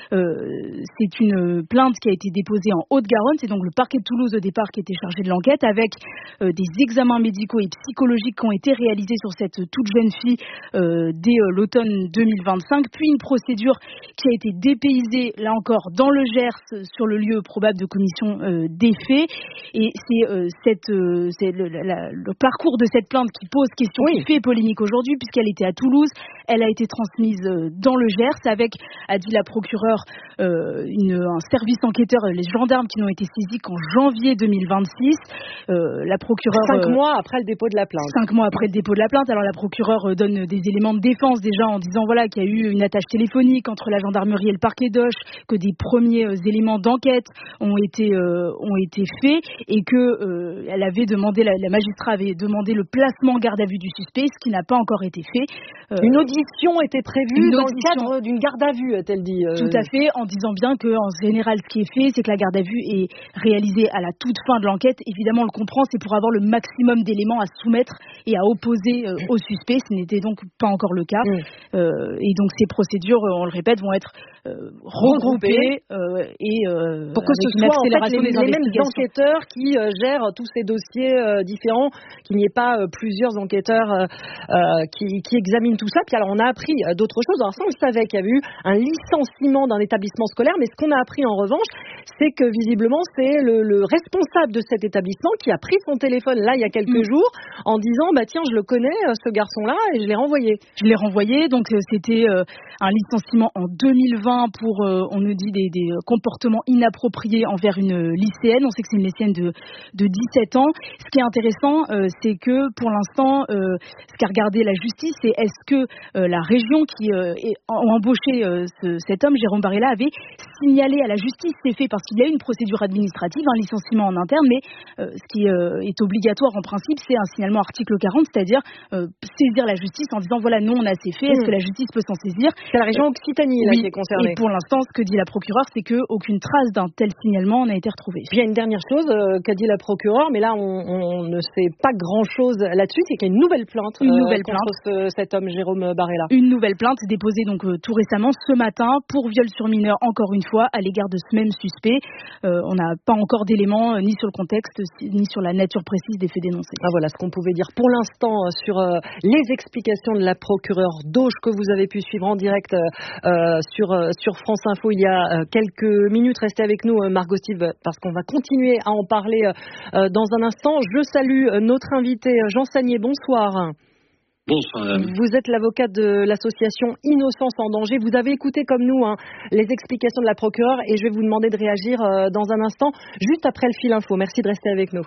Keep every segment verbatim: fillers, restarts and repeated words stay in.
euh, c'est une plainte qui a été déposée en Haute-Garonne. C'est donc le parquet de Toulouse au départ qui était chargé de l'enquête, avec euh, des examens médicaux et psychologiques qui ont été réalisés sur cette toute jeune fille euh, dès euh, l'automne deux mille vingt-cinq, puis une procédure qui a été dépaysée, là encore, dans le Gers, sur le lieu probable de commission euh, des faits. Et c'est, euh, cette, euh, c'est le, la, le parcours de cette plainte qui pose question, oui. qui fait polémique aujourd'hui, puisqu'elle était à Toulouse. Elle a été transmise euh, dans le Gers, avec, a dit la procureure, euh, une, un service enquêteur, les gendarmes qui n'ont été saisis qu'en janvier deux mille vingt-six. Euh, la procureure... Cinq euh, mois après le dépôt de la plainte. Cinq mois après le dépôt de la plainte. Alors la procureure donne des éléments de défense déjà en disant voilà qu'il y a eu une attache téléphonique entre la gendarmerie et le parquet d'Auch, que des premiers euh, éléments d'enquête ont été euh, ont été faits et que euh, elle avait demandé la, la magistrat avait demandé le placement en garde à vue du suspect, ce qui n'a pas encore été fait. Euh, une audition était prévue dans audition. le cadre d'une garde à vue, a-t-elle dit. Euh... Tout à fait, en disant bien que en général ce qui est fait, c'est que la garde à vue est réalisée à la toute fin de l'enquête. Évidemment, on le comprend, c'est pour avoir le maximum d'éléments à soumettre et à opposer euh, au suspect. Ce n'était donc pas encore le cas. Mmh. Euh, et donc ces procédures, on le répète, vont être euh, regroupées euh, et euh, pour que ce soit en fait, les, les mêmes enquêteurs qui euh, gèrent tous ces dossiers euh, différents, qu'il n'y ait pas euh, plusieurs enquêteurs euh, euh, qui, qui examinent tout ça. Puis alors on a appris euh, d'autres choses. Alors ça, on le savait qu'il y avait eu un licenciement d'un établissement scolaire, mais ce qu'on a appris en revanche, c'est que visiblement c'est le, le responsable de cet établissement qui a pris son téléphone là il y a quelques mmh. jours en disant bah tiens je le connais ce garçon-là et je l'ai renvoyé. Je l'ai renvoyé. Donc euh, c'était euh, un licenciement en deux mille vingt pour euh, on nous dit des, des comportements inappropriés envers une lycéenne. On sait que c'est une lycéenne de, de dix-sept ans. Ce qui est intéressant, euh, c'est que pour l'instant, euh, ce qu'a regardé la justice, c'est est-ce que euh, la région qui euh, a embauché euh, ce, cet homme, Jérôme Barella, avait signalé à la justice ces faits, parce qu'il y a une procédure administrative, un licenciement en interne, mais euh, ce qui euh, est obligatoire en principe, c'est un signalement article quarante, c'est-à-dire euh, saisir la justice en disant voilà, nous on a ces faits, est-ce mmh. que la justice peut s'en saisir? C'est la région Occitanie là, oui, qui est concernée. Et pour l'instant, ce que dit la procureure, c'est qu'aucune trace d'un tel signalement n'a été retrouvée. Il y a une dernière chose euh, qu'a dit la procureure, mais là on, on ne sait pas grand-chose là-dessus, c'est qu'il y a une nouvelle plainte, une euh, nouvelle contre plainte. Ce, cet homme Jérôme Barella. Une nouvelle plainte déposée donc euh, tout récemment ce matin pour viol sur mineur, encore une fois, à l'égard de ce même suspect. Euh, on n'a pas encore d'éléments euh, ni sur le contexte ni sur la nature précise des faits dénoncés. Ah, voilà ce qu'on pouvait dire pour l'instant euh, sur euh, les explications de la procureure d'Auch que vous avez pu suivre en direct euh, sur, euh, sur France Info il y a euh, quelques minutes. Restez avec nous euh, Margot Steve, parce qu'on va continuer à en parler euh, dans un instant. Je salue euh, notre invité Jean Sagnier, bonsoir. Bonsoir. Vous êtes l'avocat de l'association Innocence en danger. Vous avez écouté comme nous hein, les explications de la procureure et je vais vous demander de réagir euh, dans un instant, juste après le fil info. Merci de rester avec nous.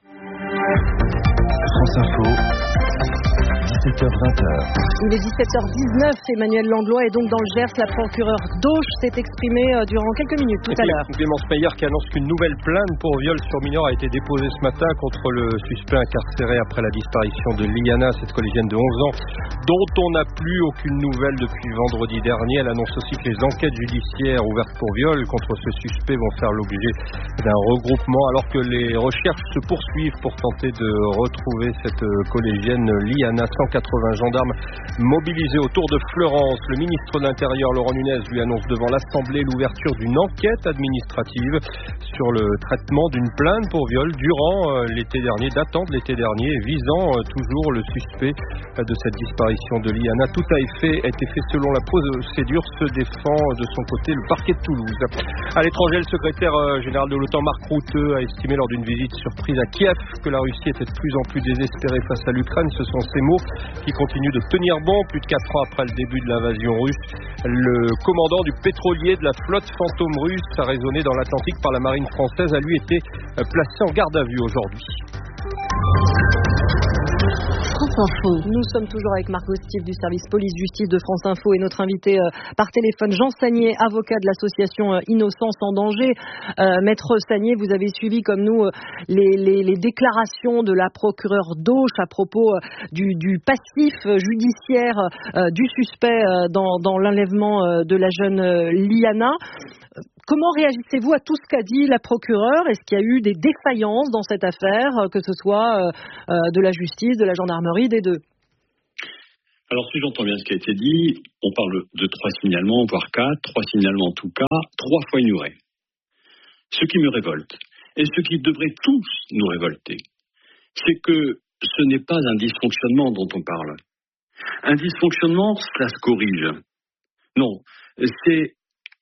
France Info. dix-sept heures vingt. Il est dix-sept heures dix-neuf, Emmanuel Langlois, et donc dans le Gers, la procureure d'Auch s'est exprimée euh, durant quelques minutes tout à l'heure. Clémence Meyer qui annonce qu'une nouvelle plainte pour viol sur mineur a été déposée ce matin contre le suspect incarcéré après la disparition de Liana, cette collégienne de onze ans, dont on n'a plus aucune nouvelle depuis vendredi dernier. Elle annonce aussi que les enquêtes judiciaires ouvertes pour viol contre ce suspect vont faire l'objet d'un regroupement, alors que les recherches se poursuivent pour tenter de retrouver cette collégienne Liana. cent quatre-vingts gendarmes mobilisés autour de Fleurance. Le ministre de l'Intérieur, Laurent Nunez, lui annonce devant l'Assemblée l'ouverture d'une enquête administrative sur le traitement d'une plainte pour viol durant euh, l'été dernier, datant de l'été dernier, visant euh, toujours le suspect euh, de cette disparition de Liana. Tout a été, a été fait selon la procédure, se défend de son côté le parquet de Toulouse. À l'étranger, le secrétaire euh, général de l'OTAN, Mark Rutte, a estimé lors d'une visite surprise à Kiev que la Russie était de plus en plus désespérée face à l'Ukraine. Ce sont ces mots qui continue de tenir bon plus de quatre ans après le début de l'invasion russe. Le commandant du pétrolier de la flotte fantôme russe a raisonné dans l'Atlantique par la marine française, a lui été placé en garde à vue aujourd'hui. France Info. Nous sommes toujours avec Margot Steve du service police-justice de France Info et notre invité euh, par téléphone, Jean Sagnier, avocat de l'association euh, Innocence en danger. Euh, Maître Sagnier, vous avez suivi comme nous euh, les, les, les déclarations de la procureure d'Auch à propos euh, du, du passif judiciaire euh, du suspect euh, dans, dans l'enlèvement euh, de la jeune euh, Liana. Comment réagissez-vous à tout ce qu'a dit la procureure? Est-ce qu'il y a eu des défaillances dans cette affaire, que ce soit euh, de la justice, de la gendarmerie, des deux? Alors, si j'entends bien ce qui a été dit, on parle de trois signalements, voire quatre, trois signalements en tout cas, trois fois ignorés. Ce qui me révolte, et ce qui devrait tous nous révolter, c'est que ce n'est pas un dysfonctionnement dont on parle. Un dysfonctionnement, cela se corrige. Non, c'est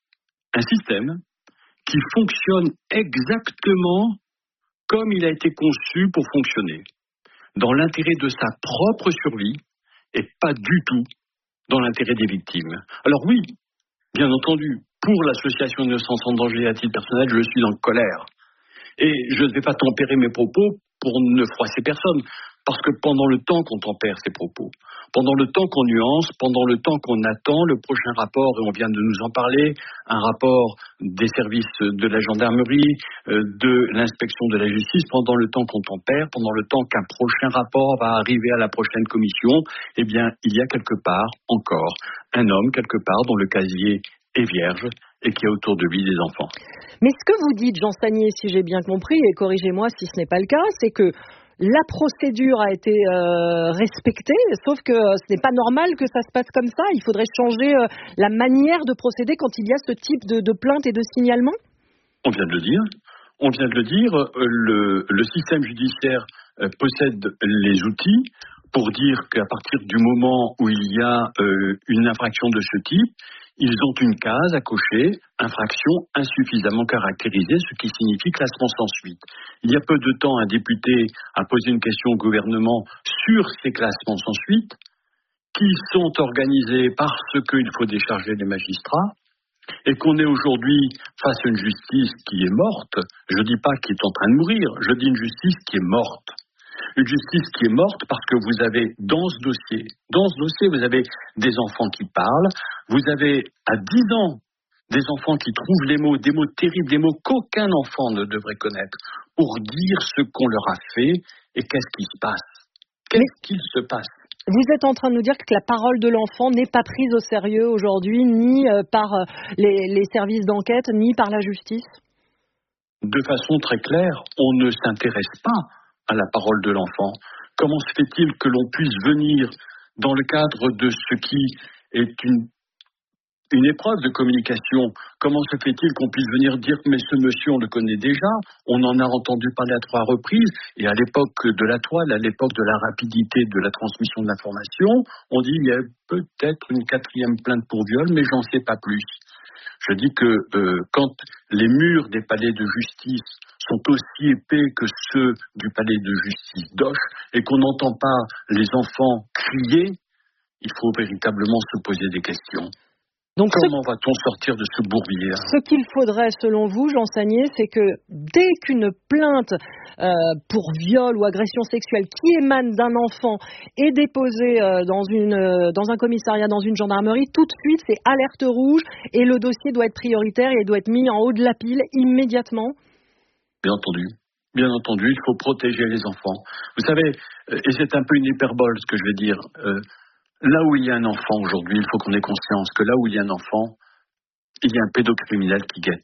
un système qui fonctionne exactement comme il a été conçu pour fonctionner, dans l'intérêt de sa propre survie, et pas du tout dans l'intérêt des victimes. Alors oui, bien entendu, pour l'association Innocence en danger à titre personnel, je suis en colère. Et je ne vais pas tempérer mes propos pour ne froisser personne, parce que pendant le temps qu'on tempère ces propos, pendant le temps qu'on nuance, pendant le temps qu'on attend le prochain rapport, et on vient de nous en parler, un rapport des services de la gendarmerie, euh, de l'inspection de la justice, pendant le temps qu'on tempère, pendant le temps qu'un prochain rapport va arriver à la prochaine commission, eh bien, il y a quelque part encore un homme, quelque part, dont le casier est vierge et qui a autour de lui des enfants. Mais ce que vous dites, Jean Sagnier, si j'ai bien compris, et corrigez-moi si ce n'est pas le cas, c'est que la procédure a été euh, respectée, sauf que euh, ce n'est pas normal que ça se passe comme ça. Il faudrait changer euh, la manière de procéder quand il y a ce type de, de plainte et de signalement. On vient de le dire. On vient de le dire. Le, le système judiciaire euh, possède les outils pour dire qu'à partir du moment où il y a euh, une infraction de ce type, ils ont une case à cocher, infraction insuffisamment caractérisée, ce qui signifie classement sans suite. Il y a peu de temps, un député a posé une question au gouvernement sur ces classements sans suite, qui sont organisés parce qu'il faut décharger les magistrats, et qu'on est aujourd'hui face à une justice qui est morte. Je ne dis pas qui est en train de mourir, je dis une justice qui est morte. Une justice qui est morte parce que vous avez dans ce dossier, dans ce dossier, vous avez des enfants qui parlent, vous avez à dix ans des enfants qui trouvent les mots, des mots terribles, des mots qu'aucun enfant ne devrait connaître, pour dire ce qu'on leur a fait et qu'est-ce qui se passe. Qu'est-ce qu'il se passe ? Vous êtes en train de nous dire que la parole de l'enfant n'est pas prise au sérieux aujourd'hui, ni euh, par euh, les, les services d'enquête, ni par la justice ? De façon très claire, on ne s'intéresse pas à la parole de l'enfant. Comment se fait-il que l'on puisse venir, dans le cadre de ce qui est une, une épreuve de communication, comment se fait-il qu'on puisse venir dire « mais ce monsieur, on le connaît déjà, on en a entendu parler à trois reprises », et à l'époque de la toile, à l'époque de la rapidité de la transmission de l'information, on dit « il y a peut-être une quatrième plainte pour viol, mais j'en sais pas plus ». Je dis que euh, quand les murs des palais de justice sont aussi épais que ceux du palais de justice d'Auch et qu'on n'entend pas les enfants crier, il faut véritablement se poser des questions. Donc, comment ce... va-t-on sortir de ce bourbier ? Ce qu'il faudrait, selon vous, Jean Sagnier, c'est que dès qu'une plainte euh, pour viol ou agression sexuelle qui émane d'un enfant est déposée euh, dans, une, euh, dans un commissariat, dans une gendarmerie, tout de suite, c'est alerte rouge et le dossier doit être prioritaire et doit être mis en haut de la pile immédiatement. Bien entendu. Bien entendu, il faut protéger les enfants. Vous savez, et c'est un peu une hyperbole ce que je vais dire, euh, là où il y a un enfant aujourd'hui, il faut qu'on ait conscience que là où il y a un enfant, il y a un pédocriminel qui guette.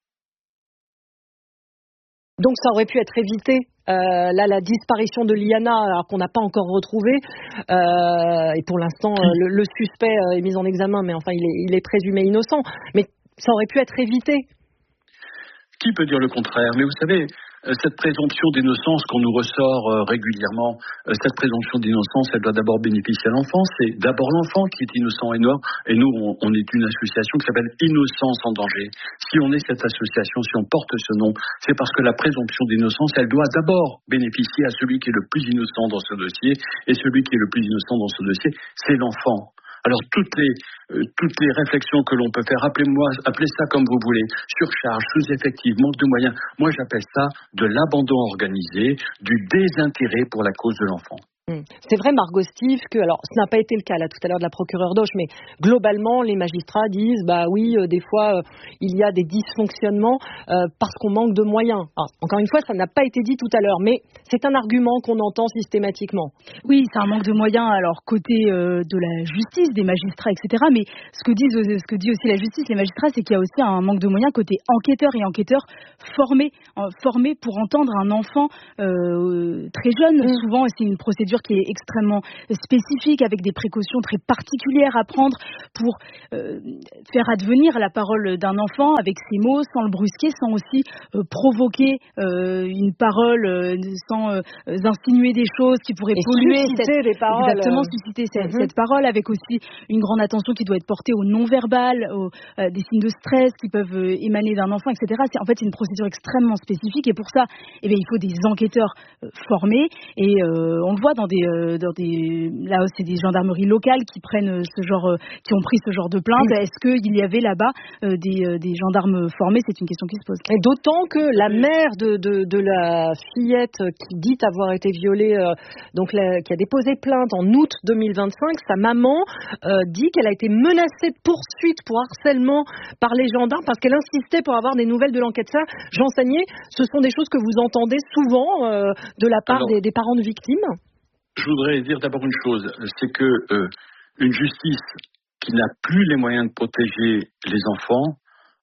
Donc ça aurait pu être évité, euh, là la disparition de Liana, alors qu'on n'a pas encore retrouvé, euh, et pour l'instant euh, le, le suspect euh, est mis en examen, mais enfin il est, il est présumé innocent, mais ça aurait pu être évité. Qui peut dire le contraire ? Mais vous savez, cette présomption d'innocence qu'on nous ressort régulièrement, cette présomption d'innocence, elle doit d'abord bénéficier à l'enfant. C'est d'abord l'enfant qui est innocent et noir. Et nous, on est une association qui s'appelle Innocence en danger. Si on est cette association, si on porte ce nom, c'est parce que la présomption d'innocence, elle doit d'abord bénéficier à celui qui est le plus innocent dans ce dossier. Et celui qui est le plus innocent dans ce dossier, c'est l'enfant. Alors toutes les euh, toutes les réflexions que l'on peut faire, appelez-moi, appelez ça comme vous voulez, surcharge, sous-effectif, manque de moyens, moi j'appelle ça de l'abandon organisé, du désintérêt pour la cause de l'enfant. C'est vrai, Margot Steve, que, alors, ce n'a pas été le cas là tout à l'heure de la procureure d'Auch, mais globalement, les magistrats disent, bah oui, euh, des fois, euh, il y a des dysfonctionnements euh, parce qu'on manque de moyens. Alors, encore une fois, ça n'a pas été dit tout à l'heure, mais c'est un argument qu'on entend systématiquement. Oui, c'est un manque de moyens, alors côté euh, de la justice, des magistrats, et cetera. Mais ce que disent, ce que dit aussi la justice, les magistrats, c'est qu'il y a aussi un manque de moyens côté enquêteurs et enquêteurs formés, euh, formés pour entendre un enfant euh, très jeune. Mmh. Souvent, c'est une procédure procédure qui est extrêmement spécifique, avec des précautions très particulières à prendre pour euh, faire advenir la parole d'un enfant avec ses mots, sans le brusquer, sans aussi euh, provoquer euh, une parole, euh, sans euh, insinuer des choses qui pourraient et polluer cette, les paroles, exactement, euh... susciter cette, mm-hmm. cette parole, avec aussi une grande attention qui doit être portée au non-verbal, aux, euh, des signes de stress qui peuvent euh, émaner d'un enfant, et cetera. C'est, en fait, c'est une procédure extrêmement spécifique, et pour ça, eh bien, il faut des enquêteurs euh, formés, et euh, on le voit dans des, euh, dans des, là, c'est des gendarmeries locales qui prennent ce genre, euh, qui ont pris ce genre de plainte. Mm. Est-ce qu'il y avait là-bas euh, des, euh, des gendarmes formés? C'est une question qui se pose. Et d'autant que la mère de, de, de la fillette qui dit avoir été violée, euh, donc la, qui a déposé plainte en août deux mille vingt-cinq, sa maman euh, dit qu'elle a été menacée de poursuite pour harcèlement par les gendarmes parce qu'elle insistait pour avoir des nouvelles de l'enquête. Ça, Jean Sagnier, ce sont des choses que vous entendez souvent euh, de la part Alors, des, des parents de victimes? Je voudrais dire d'abord une chose, c'est que euh, une justice qui n'a plus les moyens de protéger les enfants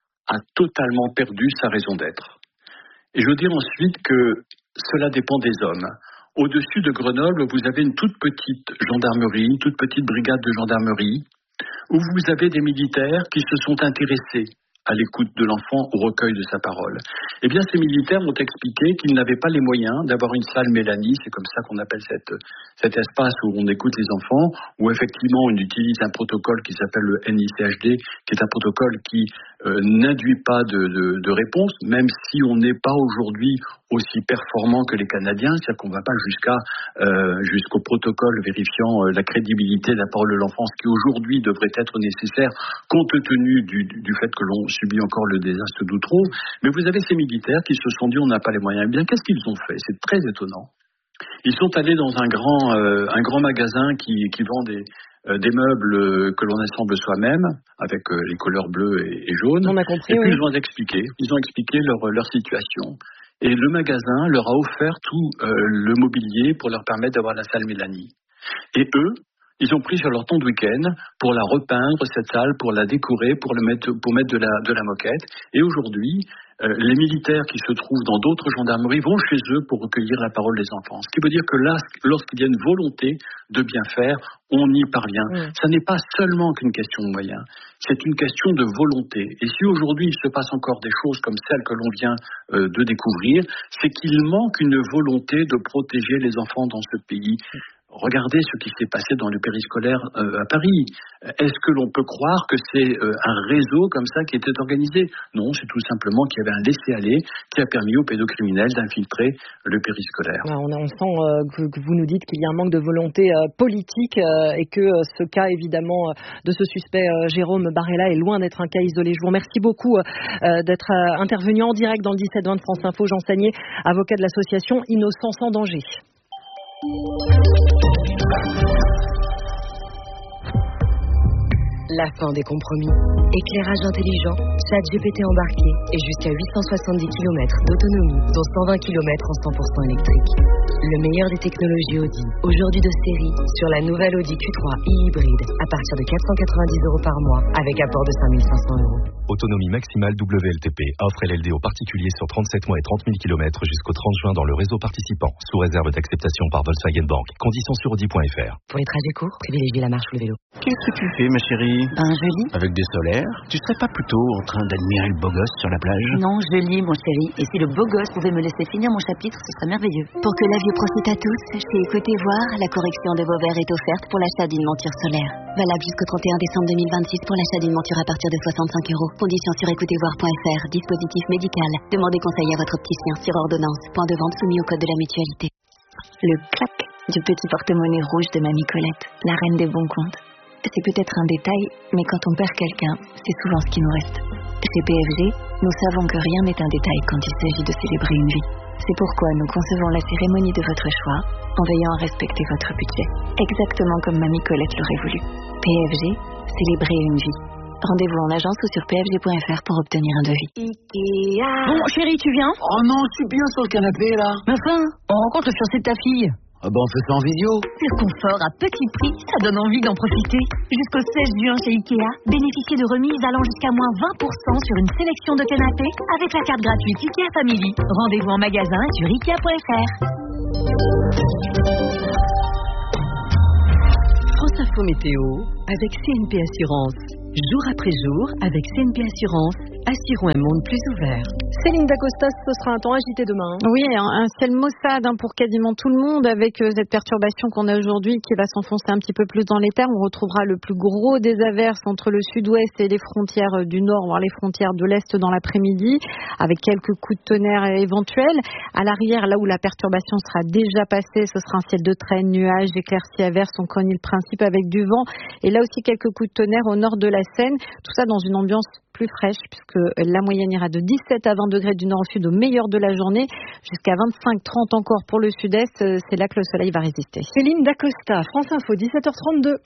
a totalement perdu sa raison d'être. Et je veux dire ensuite que cela dépend des hommes. Au-dessus de Grenoble, vous avez une toute petite gendarmerie, une toute petite brigade de gendarmerie, où vous avez des militaires qui se sont intéressés à l'écoute de l'enfant, au recueil de sa parole. Eh bien, ces militaires ont expliqué qu'ils n'avaient pas les moyens d'avoir une salle Mélanie, c'est comme ça qu'on appelle cette, cet espace où on écoute les enfants, où effectivement on utilise un protocole qui s'appelle le N I C H D, qui est un protocole qui euh, n'induit pas de, de, de réponse, même si on n'est pas aujourd'hui aussi performant que les Canadiens, c'est-à-dire qu'on ne va pas jusqu'à, euh, jusqu'au protocole vérifiant euh, la crédibilité de la parole de l'enfant, ce qui aujourd'hui devrait être nécessaire compte tenu du, du fait que l'on subit encore le désastre d'Outreau. Mais vous avez ces militaires qui se sont dit on n'a pas les moyens. Eh bien, qu'est-ce qu'ils ont fait? C'est très étonnant. Ils sont allés dans un grand, euh, un grand magasin qui, qui vend des, euh, des meubles euh, que l'on assemble soi-même, avec euh, les couleurs bleues et, et jaunes. On a compris, et puis oui. ils ont expliqué, ils ont expliqué leur, leur situation. Et le magasin leur a offert tout euh, le mobilier pour leur permettre d'avoir la salle Mélanie. Et eux, ils ont pris sur leur temps de week-end pour la repeindre, cette salle, pour la décorer, pour, le mettre, pour mettre de la, de la moquette. Et aujourd'hui, euh, les militaires qui se trouvent dans d'autres gendarmeries vont chez eux pour recueillir la parole des enfants. Ce qui veut dire que là, lorsqu'il y a une volonté de bien faire, on y parvient. Mmh. Ça n'est pas seulement qu'une question de moyens, c'est une question de volonté. Et si aujourd'hui il se passe encore des choses comme celles que l'on vient euh, de découvrir, c'est qu'il manque une volonté de protéger les enfants dans ce pays. Regardez ce qui s'est passé dans le périscolaire euh, à Paris. Est-ce que l'on peut croire que c'est euh, un réseau comme ça qui était organisé? Non, c'est tout simplement qu'il y avait un laisser-aller qui a permis aux pédocriminels d'infiltrer le périscolaire. Ah, on, a, on sent euh, que, que vous nous dites qu'il y a un manque de volonté euh, politique euh, et que euh, ce cas, évidemment, euh, de ce suspect euh, Jérôme Barella est loin d'être un cas isolé. Je vous remercie beaucoup euh, d'être euh, intervenu en direct dans le dix-sept vingt de France Info. Jean Sagnier, avocat de l'association Innocence en danger. La fin des compromis. Éclairage intelligent, ChatGPT embarqué et jusqu'à huit cent soixante-dix kilomètres d'autonomie, dont cent vingt kilomètres en cent pour cent électrique. Le meilleur des technologies Audi, aujourd'hui de série, sur la nouvelle Audi Q trois e-hybride, à partir de quatre cent quatre-vingt-dix euros par mois, avec apport de cinq mille cinq cents euros. Autonomie maximale W L T P. Offre L L D aux particuliers sur trente-sept mois et trente mille kilomètres jusqu'au trente juin dans le réseau participant, sous réserve d'acceptation par Volkswagen Bank. Conditions sur Audi point F R. Pour les trajets courts, privilégiez la marche ou le vélo. Qu'est-ce que tu fais, ma chérie? Ben, je lis. Avec des solaires? Tu serais pas plutôt en train d'admirer le beau gosse sur la plage? Non, je lis, mon chéri. Et si le beau gosse pouvait me laisser finir mon chapitre, ce serait merveilleux. Pour que la vie profite à tous, chez Côté Voir, la correction de vos verres est offerte pour l'achat d'une monture solaire. Valable jusqu'au trente et un décembre deux mille vingt-six pour l'achat d'une monture à partir de soixante-cinq euros. Conditions sur écoutez voir point F R. Dispositif médical. Demandez conseil à votre opticien sur ordonnance. Point de vente soumis au code de la mutualité. Le clac du petit porte-monnaie rouge de Mamie Colette, la reine des bons comptes. C'est peut-être un détail, mais quand on perd quelqu'un, c'est souvent ce qui nous reste. Chez P F G, nous savons que rien n'est un détail quand il s'agit de célébrer une vie. C'est pourquoi nous concevons la cérémonie de votre choix en veillant à respecter votre budget, exactement comme Mamie Colette l'aurait voulu. P F G, célébrer une vie. Rendez-vous en agence ou sur P F G point F R pour obtenir un devis. Ikea. Bon, chérie, tu viens? Oh non, je suis bien sur le canapé, là. Mais enfin, on rencontre le fiancé de ta fille. Ah ben on fait ça en vidéo. Le confort à petit prix, ça donne envie d'en profiter. Jusqu'au seize juin chez Ikea, bénéficiez de remises allant jusqu'à moins vingt pour cent sur une sélection de canapés avec la carte gratuite Ikea Family. Rendez-vous en magasin sur Ikea point F R. France Info Météo avec C N P Assurance. Jour après jour, avec C N P Assurance, assurons un monde plus ouvert. Céline Dacosta, ce sera un temps agité demain. Oui, un, un ciel maussade hein, pour quasiment tout le monde avec euh, cette perturbation qu'on a aujourd'hui qui va s'enfoncer un petit peu plus dans les terres. On retrouvera le plus gros des averses entre le sud-ouest et les frontières du nord, voire les frontières de l'est dans l'après-midi, avec quelques coups de tonnerre éventuels. À l'arrière, là où la perturbation sera déjà passée, ce sera un ciel de traîne, nuages, éclaircies, averses. On connaît le principe avec du vent. Et là aussi, quelques coups de tonnerre au nord de la Seine. Tout ça dans une ambiance plus fraîche puisque la moyenne ira de dix-sept à vingt degrés du nord au sud au meilleur de la journée jusqu'à vingt-cinq à trente encore pour le sud-est. C'est là que le soleil va résister. Céline Dacosta, France Info, dix-sept heures trente-deux.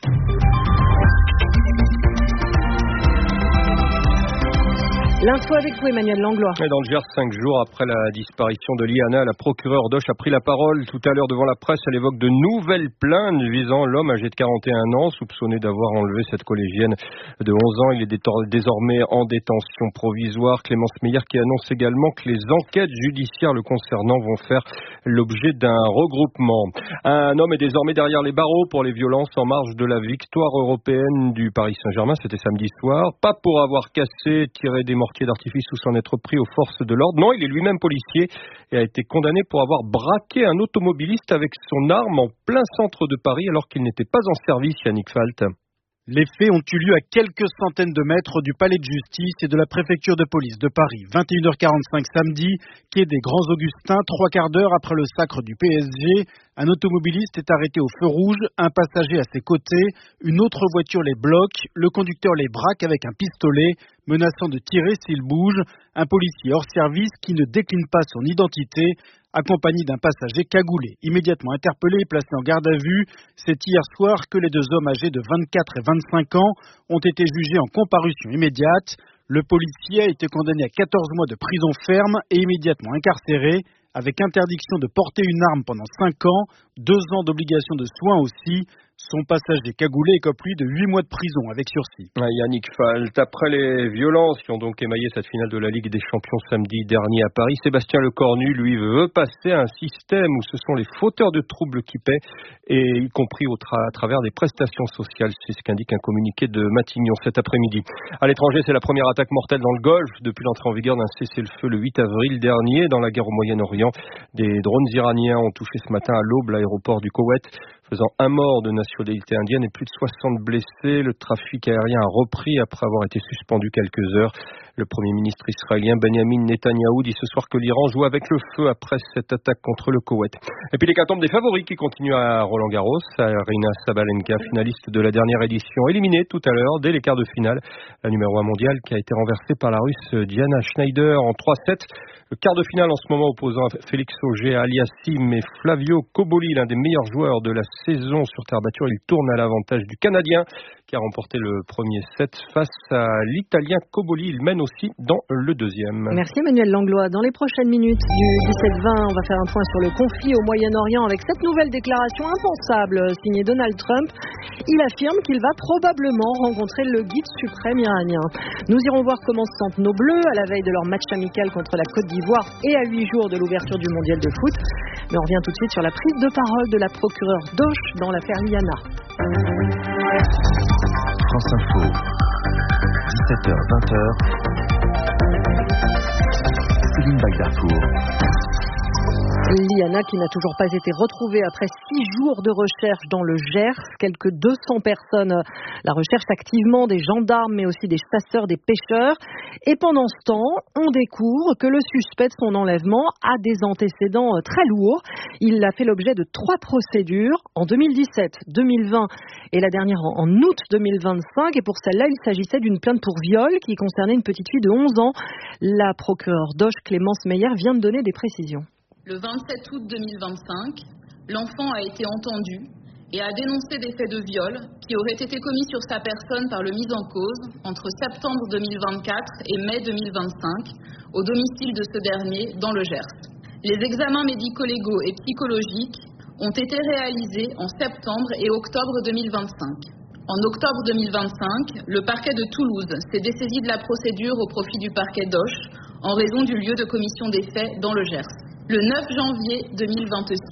L'info avec vous, Emmanuel Langlois. Et dans le Gers, cinq jours après la disparition de Liana, la procureure Doche a pris la parole. Tout à l'heure devant la presse, elle évoque de nouvelles plaintes visant l'homme âgé de quarante et un ans, soupçonné d'avoir enlevé cette collégienne de onze ans. Il est désormais en détention provisoire. Clémence Meyer qui annonce également que les enquêtes judiciaires le concernant vont faire l'objet d'un regroupement. Un homme est désormais derrière les barreaux pour les violences en marge de la victoire européenne du Paris Saint-Germain. C'était samedi soir. Pas pour avoir cassé, tiré des mortiers d'artifice ou s'en être pris aux forces de l'ordre. Non, il est lui-même policier et a été condamné pour avoir braqué un automobiliste avec son arme en plein centre de Paris alors qu'il n'était pas en service, Yannick Falt. Les faits ont eu lieu à quelques centaines de mètres du palais de justice et de la préfecture de police de Paris. vingt et une heures quarante-cinq samedi, quai des Grands Augustins, trois quarts d'heure après le sacre du P S G. Un automobiliste est arrêté au feu rouge, un passager à ses côtés, une autre voiture les bloque, le conducteur les braque avec un pistolet, menaçant de tirer s'il bouge. Un policier hors service qui ne décline pas son identité, accompagné d'un passager cagoulé. Immédiatement interpellé et placé en garde à vue, c'est hier soir que les deux hommes âgés de vingt-quatre et vingt-cinq ans ont été jugés en comparution immédiate. Le policier a été condamné à quatorze mois de prison ferme et immédiatement incarcéré, avec interdiction de porter une arme pendant cinq ans, deux ans d'obligation de soins aussi. Son passager cagoulé écope lui de huit mois de prison avec sursis. Ah, Yannick Falt, après les violences qui ont donc émaillé cette finale de la Ligue des Champions samedi dernier à Paris, Sébastien Lecornu, lui, veut passer à un système où ce sont les fauteurs de troubles qui paient, et y compris au tra- à travers des prestations sociales. C'est ce qu'indique un communiqué de Matignon cet après-midi. À l'étranger, c'est la première attaque mortelle dans le Golfe depuis l'entrée en vigueur d'un cessez-le-feu le huit avril dernier. Dans la guerre au Moyen-Orient, des drones iraniens ont touché ce matin à l'aube l'aéroport du Koweït, faisant un mort de nationalité indienne et plus de soixante blessés. Le trafic aérien a repris après avoir été suspendu quelques heures. Le Premier ministre israélien Benjamin Netanyahou dit ce soir que l'Iran joue avec le feu après cette attaque contre le Koweït. Et puis l'hécatombe des favoris qui continue à Roland-Garros. Aryna Sabalenka, finaliste de la dernière édition, éliminée tout à l'heure dès les quarts de finale. La numéro un mondiale qui a été renversée par la Russe Diana Schneider en trois sept. Le quart de finale en ce moment opposant Félix Auger-Aliassime et Flavio Cobolli, l'un des meilleurs joueurs de la saison sur terre battue. Il tourne à l'avantage du Canadien qui a remporté le premier set face à l'Italien Cobolli. Il mène aussi dans le deuxième. Merci Emmanuel Langlois. Dans les prochaines minutes du dix-sept vingt, on va faire un point sur le conflit au Moyen-Orient avec cette nouvelle déclaration impensable signée Donald Trump. Il affirme qu'il va probablement rencontrer le guide suprême iranien. Nous irons voir comment se sentent nos Bleus à la veille de leur match amical contre la Côte d'Ivoire et à huit jours de l'ouverture du mondial de foot. Mais on revient tout de suite sur la prise de parole de la procureure Doche dans l'affaire Liana. France Info, dix-sept heures vingt heures, Céline Bagdarfour. Liana qui n'a toujours pas été retrouvée après six jours de recherche dans le Gers. Quelques deux cents personnes la recherchent activement, des gendarmes mais aussi des chasseurs, des pêcheurs. Et pendant ce temps, on découvre que le suspect de son enlèvement a des antécédents très lourds. Il a fait l'objet de trois procédures en deux mille dix-sept, deux mille vingt et la dernière en août deux mille vingt-cinq. Et pour celle-là, il s'agissait d'une plainte pour viol qui concernait une petite fille de onze ans. La procureure Doche Clémence Meyer vient de donner des précisions. Le vingt-sept août deux mille vingt-cinq, l'enfant a été entendu et a dénoncé des faits de viol qui auraient été commis sur sa personne par le mis en cause entre septembre deux mille vingt-quatre et mai deux mille vingt-cinq au domicile de ce dernier dans le Gers. Les examens médico-légaux et psychologiques ont été réalisés en septembre et octobre deux mille vingt-cinq. En octobre deux mille vingt-cinq, le parquet de Toulouse s'est dessaisi de la procédure au profit du parquet d'Auch en raison du lieu de commission des faits dans le Gers. Le neuf janvier deux mille vingt-six,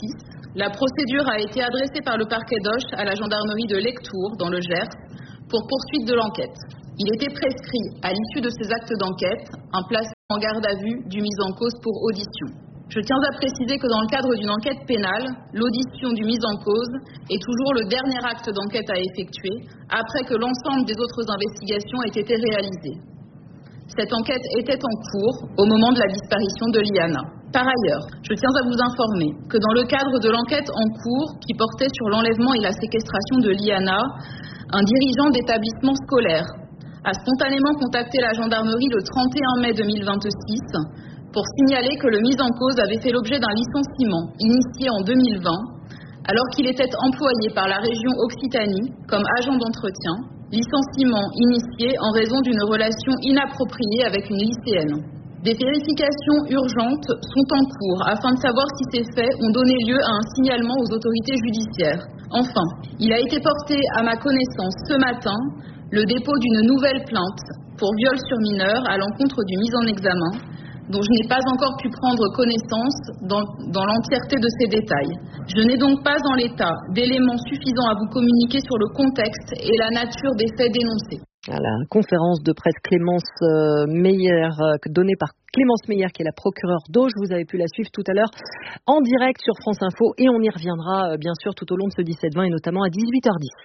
La procédure a été adressée par le parquet d'Auch à la gendarmerie de Lectoure, dans le Gers, pour poursuite de l'enquête. Il était prescrit, à l'issue de ces actes d'enquête, un placement en garde à vue du mis en cause pour audition. Je tiens à préciser que dans le cadre d'une enquête pénale, l'audition du mis en cause est toujours le dernier acte d'enquête à effectuer, après que l'ensemble des autres investigations aient été réalisées. Cette enquête était en cours au moment de la disparition de Liana. Par ailleurs, je tiens à vous informer que dans le cadre de l'enquête en cours qui portait sur l'enlèvement et la séquestration de Liana, un dirigeant d'établissement scolaire a spontanément contacté la gendarmerie le trente et un mai deux mille vingt-six pour signaler que le mis en cause avait fait l'objet d'un licenciement initié en deux mille vingt, alors qu'il était employé par la région Occitanie comme agent d'entretien, licenciement initié en raison d'une relation inappropriée avec une lycéenne. Des vérifications urgentes sont en cours afin de savoir si ces faits ont donné lieu à un signalement aux autorités judiciaires. Enfin, il a été porté à ma connaissance ce matin le dépôt d'une nouvelle plainte pour viol sur mineur à l'encontre du mis en examen, dont je n'ai pas encore pu prendre connaissance dans, dans l'entièreté de ces détails. Je n'ai donc pas en l'état d'éléments suffisants à vous communiquer sur le contexte et la nature des faits dénoncés. À la conférence de presse Clémence euh, Meyer, euh, donnée par Clémence Meyer, qui est la procureure d'Auch. Vous avez pu la suivre tout à l'heure en direct sur France Info et on y reviendra euh, bien sûr tout au long de ce dix-sept vingt et notamment à dix-huit heures dix.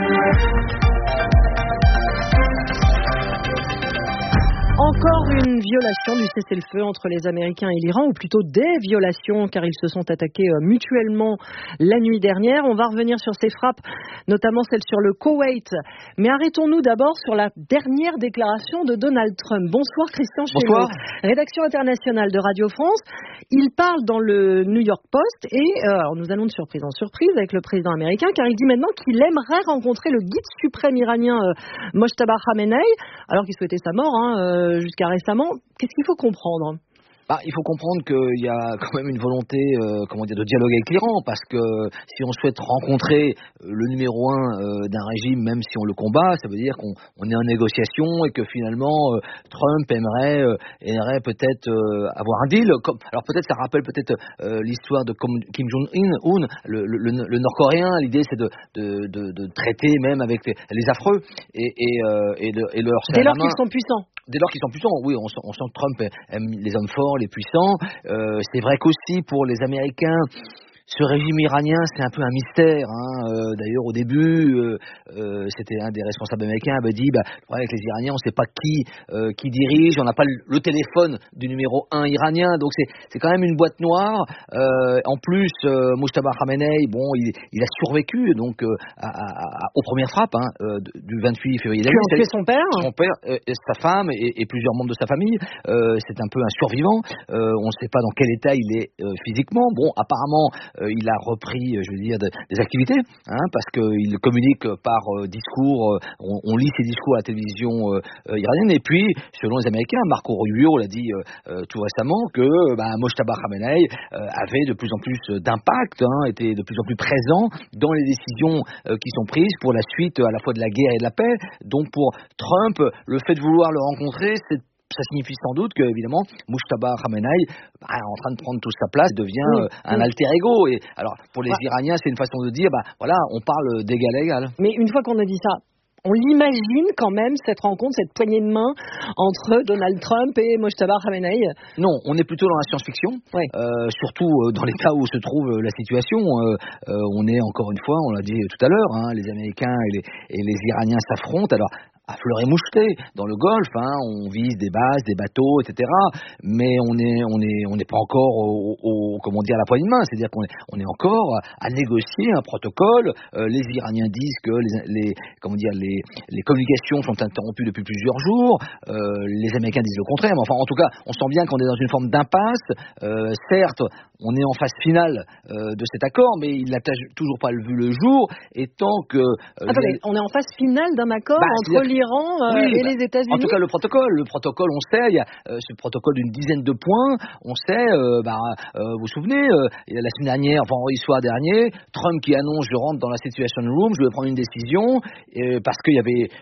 Encore une violation du cessez-le-feu entre les Américains et l'Iran, ou plutôt des violations, car ils se sont attaqués mutuellement la nuit dernière. On va revenir sur ces frappes, notamment celle sur le Koweït. Mais arrêtons-nous d'abord sur la dernière déclaration de Donald Trump. Bonsoir Christian Chesneau, rédaction internationale de Radio France. Il parle dans le New York Post et euh, alors nous allons de surprise en surprise avec le président américain, car il dit maintenant qu'il aimerait rencontrer le guide suprême iranien euh, Mojtaba Khamenei, alors qu'il souhaitait sa mort hein, euh, jusqu'à récemment. Qu'est-ce qu'il faut comprendre ? Bah, il faut comprendre qu'il y a quand même une volonté, euh, comment dire, de dialoguer avec l'Iran, parce que si on souhaite rencontrer le numéro un euh, d'un régime, même si on le combat, ça veut dire qu'on on est en négociation et que finalement euh, Trump aimerait, euh, aimerait peut-être euh, avoir un deal. Comme, alors peut-être ça rappelle peut-être euh, l'histoire de Kim Jong-un, le, le, le Nord-Coréen. L'idée c'est de, de, de, de traiter même avec les, les affreux et, et, euh, et, de, et leur dès lors qu'ils sont puissants. Dès lors qu'ils sont puissants, oui, on sent, on sent que Trump aime les hommes forts, les puissants. Euh, c'est vrai qu'aussi pour les Américains, ce régime iranien, c'est un peu un mystère. Hein. Euh, d'ailleurs, au début, euh, euh, c'était un des responsables américains avait dit, bah, le problème avec les Iraniens, on ne sait pas qui euh, qui dirige, on n'a pas le, le téléphone du numéro un iranien, donc c'est c'est quand même une boîte noire. Euh, en plus, euh, Mojtaba Khamenei, bon, il, il a survécu donc euh, à, à, à, aux premières frappes hein, euh, du vingt-huit février. Qui ont tué son père, son père, euh, et sa femme et, et plusieurs membres de sa famille. Euh, c'est un peu un survivant. Euh, on ne sait pas dans quel état il est euh, physiquement. Bon, apparemment. Euh, il a repris, je veux dire, de, des activités, hein, parce qu'il communique par euh, discours, euh, on, on lit ses discours à la télévision euh, euh, iranienne, et puis, selon les Américains, Marco Rubio l'a dit euh, euh, tout récemment, que bah, Mojtaba Khamenei euh, avait de plus en plus d'impact, hein, était de plus en plus présent dans les décisions euh, qui sont prises pour la suite à la fois de la guerre et de la paix. Donc pour Trump, le fait de vouloir le rencontrer, c'est ça signifie sans doute que, évidemment, Mojtaba Khamenei, bah, en train de prendre toute sa place, devient oui, euh, un oui. alter ego. Et alors, pour les ouais. Iraniens, c'est une façon de dire, bah, voilà, on parle d'égal à égal. Mais une fois qu'on a dit ça, on l'imagine quand même, cette rencontre, cette poignée de main entre Donald Trump et Mojtaba Khamenei? Non, on est plutôt dans la science-fiction, oui. euh, surtout dans l'état où se trouve la situation. Euh, euh, on est, encore une fois, on l'a dit tout à l'heure, hein, les Américains et les, et les Iraniens s'affrontent. Alors, à fleur et moucheté dans le Golfe, hein, on vise des bases, des bateaux, et cetera. Mais on est, on est, on n'est pas encore au, au, comment dire, à la poignée de main. C'est-à-dire qu'on est, on est encore à négocier un protocole. Euh, les Iraniens disent que les, les, comment dire, les, les communications sont interrompues depuis plusieurs jours. Euh, les Américains disent le contraire. Mais enfin, en tout cas, on sent bien qu'on est dans une forme d'impasse. Euh, certes, on est en phase finale euh, de cet accord, mais il n'a toujours pas vu le jour. Et tant que euh, attendez, les... on est en phase finale d'un accord bah, entre l'Iran Euh, oui, et bah, les États-Unis. En tout cas, le protocole, le protocole, on sait, il y a euh, ce protocole d'une dizaine de points. On sait, euh, bah, euh, vous vous souvenez, euh, la semaine dernière, enfin vendredi soir dernier, Trump qui annonce je rentre dans la Situation Room, je vais prendre une décision, euh, parce qu'il y avait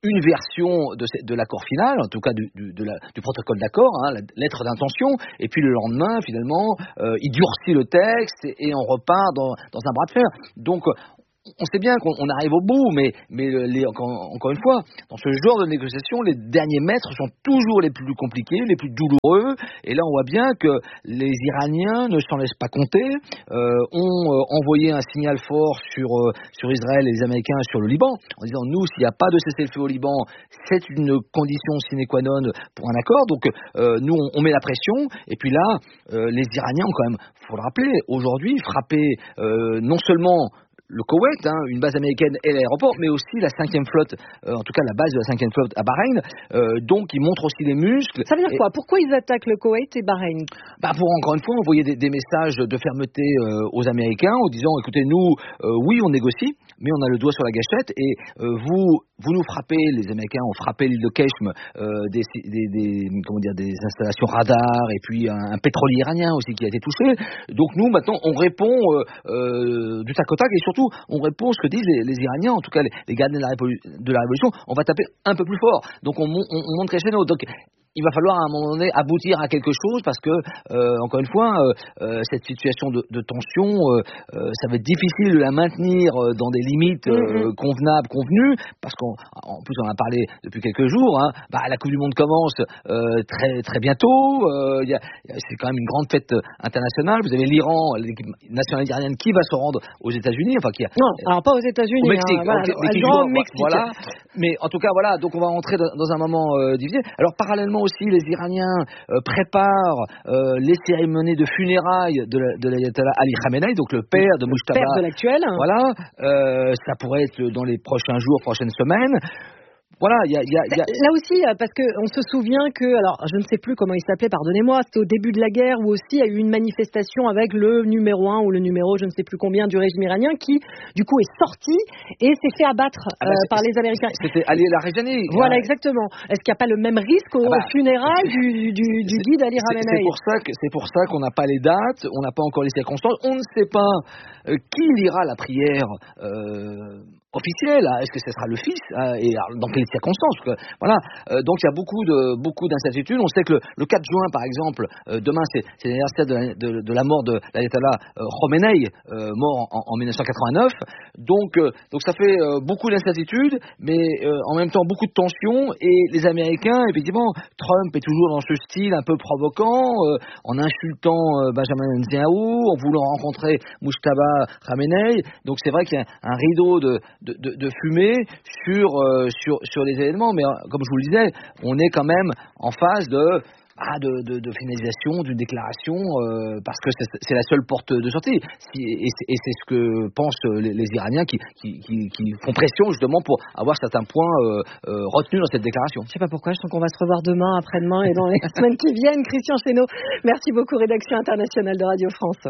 une version de, de l'accord final, en tout cas du, du, de la, du protocole d'accord, hein, la lettre d'intention, et puis le lendemain, finalement, euh, il durcit le texte et, et on repart dans, dans un bras de fer. Donc, on sait bien qu'on on arrive au bout, mais, mais les, encore, encore une fois, dans ce genre de négociation, les derniers mètres sont toujours les plus compliqués, les plus douloureux. Et là, on voit bien que les Iraniens ne s'en laissent pas compter, euh, ont euh, envoyé un signal fort sur, euh, sur Israël et les Américains sur le Liban, en disant, nous, s'il n'y a pas de cessez-le-feu au Liban, c'est une condition sine qua non pour un accord. Donc, euh, nous, on, on met la pression. Et puis là, euh, les Iraniens ont quand même, il faut le rappeler, aujourd'hui, frappé euh, non seulement le Koweït, hein, une base américaine et l'aéroport, mais aussi la cinquième flotte, euh, en tout cas la base de la cinquième flotte à Bahreïn. Euh, donc ils montrent aussi les muscles. Ça veut dire et... quoi? Pourquoi ils attaquent le Koweït et Bahreïn? Bah pour encore une fois envoyer des, des messages de fermeté euh, aux Américains en disant, écoutez, nous, euh, oui, on négocie, mais on a le doigt sur la gâchette et euh, vous, vous nous frappez, les Américains ont frappé l'île de Keshm, euh, des, des, des, comment dire, des installations radars et puis un, un pétrolier iranien aussi qui a été touché. Donc nous, maintenant, on répond euh, euh, du tac au tac et surtout on répond ce que disent les, les Iraniens, en tout cas les, les gardiens de la, de la révolution, on va taper un peu plus fort. Donc on, on, on monte crescendo. Donc il va falloir à un moment donné aboutir à quelque chose parce que, euh, encore une fois, euh, euh, cette situation de, de tension, euh, euh, ça va être difficile de la maintenir euh, dans des limites euh, mm-hmm. convenables, convenues, parce qu'en en plus on en a parlé depuis quelques jours, hein, bah, la Coupe du Monde commence euh, très, très bientôt, euh, y a, c'est quand même une grande fête internationale, vous avez l'Iran, l'équipe nationale iranienne qui va se rendre aux États-Unis, enfin qui a... Non, alors pas aux États-Unis, au Mexique, hein, voilà, okay, elle joue au Mexique. Voilà, mais en tout cas, voilà, donc on va rentrer dans, dans un moment euh, divisé. Alors parallèlement aussi, les Iraniens euh, préparent euh, les cérémonies de funérailles de, la, de l'ayatollah Ali Khamenei, donc le père de Mujtaba. Père de l'actuel. Voilà, euh, ça pourrait être dans les prochains jours, prochaines semaines. Voilà, il y a, y, a, y a... Là aussi, parce qu'on se souvient que, alors je ne sais plus comment il s'appelait, pardonnez-moi, c'était au début de la guerre où aussi il y a eu une manifestation avec le numéro un ou le numéro je ne sais plus combien du régime iranien qui, du coup, est sorti et s'est fait abattre ah bah euh, par les Américains. C'était Ali Larijani. Voilà, exactement. Est-ce qu'il n'y a pas le même risque aux ah bah, funérailles du, du, du guide Ali Khamenei? C'est pour ça que c'est pour ça qu'on n'a pas les dates, on n'a pas encore les circonstances, on ne sait pas euh, qui lira la prière. Euh, officielle, est-ce que ce sera le fils hein, et dans quelles circonstances que, voilà, euh, donc il y a beaucoup de beaucoup d'incertitudes. On sait que le, le quatre juin par exemple, euh, demain c'est, c'est l'anniversaire de la, de, de la mort de l'ayatollah euh, Khomeini, euh, mort en, en dix-neuf cent quatre-vingt-neuf. Donc euh, donc ça fait euh, beaucoup d'incertitudes, mais euh, en même temps beaucoup de tensions. Et les Américains, effectivement, Trump est toujours dans ce style un peu provoquant, euh, en insultant euh, Benjamin Netanyahu, en voulant rencontrer Mujtaba Khamenei. Donc c'est vrai qu'il y a un rideau de De, de, de fumée sur, euh, sur, sur les événements, mais euh, comme je vous le disais, on est quand même en phase de, ah, de, de, de finalisation d'une déclaration, euh, parce que c'est, c'est la seule porte de sortie. Si, et, c'est, et c'est ce que pensent les, les Iraniens qui, qui, qui, qui font pression justement pour avoir certains points euh, euh, retenus dans cette déclaration. Je ne sais pas pourquoi, je sens qu'on va se revoir demain, après-demain et dans les semaines qui viennent. Christian Chesneau, merci beaucoup, rédaction internationale de Radio France.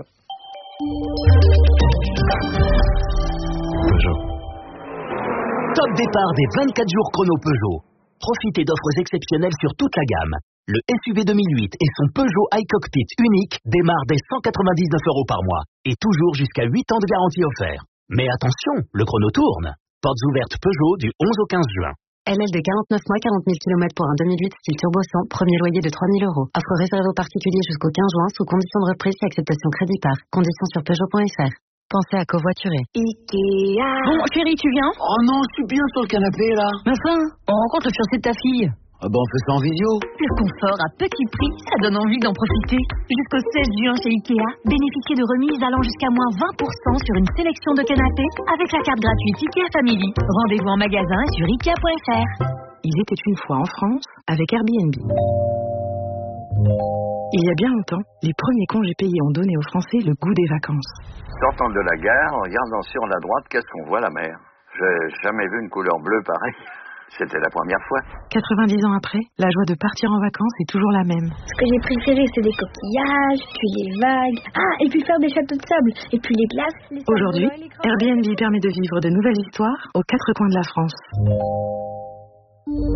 Top départ des vingt-quatre jours chrono Peugeot. Profitez d'offres exceptionnelles sur toute la gamme. Le S U V deux mille huit et son Peugeot iCockpit unique démarrent dès cent quatre-vingt-dix-neuf euros par mois et toujours jusqu'à huit ans de garantie offert. Mais attention, le chrono tourne. Portes ouvertes Peugeot du onze au quinze juin. L L D quarante-neuf mois, quarante mille kilomètres pour un deux mille huit style turbo cent, premier loyer de trois mille euros. Offre réservée aux particuliers jusqu'au quinze juin sous conditions de reprise et acceptation crédit par. Conditions sur Peugeot point F R. Pensez à covoiturer. Ikea. Bon, chérie, tu viens? Oh non, je suis bien sur le canapé, là. Mais enfin, on rencontre le fiancé de ta fille. Ah ben, on fait ça en vidéo. Le confort à petit prix, ça donne envie d'en profiter. Jusqu'au seize juin chez Ikea, bénéficiez de remises allant jusqu'à moins vingt pour cent sur une sélection de canapés avec la carte gratuite Ikea Family. Rendez-vous en magasin et sur Ikea point F R. Il était une fois en France avec Airbnb. Il y a bien longtemps, les premiers congés payés ont donné aux Français le goût des vacances. Sortant de la gare, en regardant sur la droite, qu'est-ce qu'on voit, la mer? J'ai jamais vu une couleur bleue pareille. C'était la première fois. quatre-vingt-dix ans après, la joie de partir en vacances est toujours la même. Ce que j'ai préféré, c'est des coquillages, puis les vagues. Ah, et puis faire des châteaux de sable, et puis les glaces. Les Aujourd'hui, Airbnb permet de vivre de nouvelles histoires aux quatre coins de la France.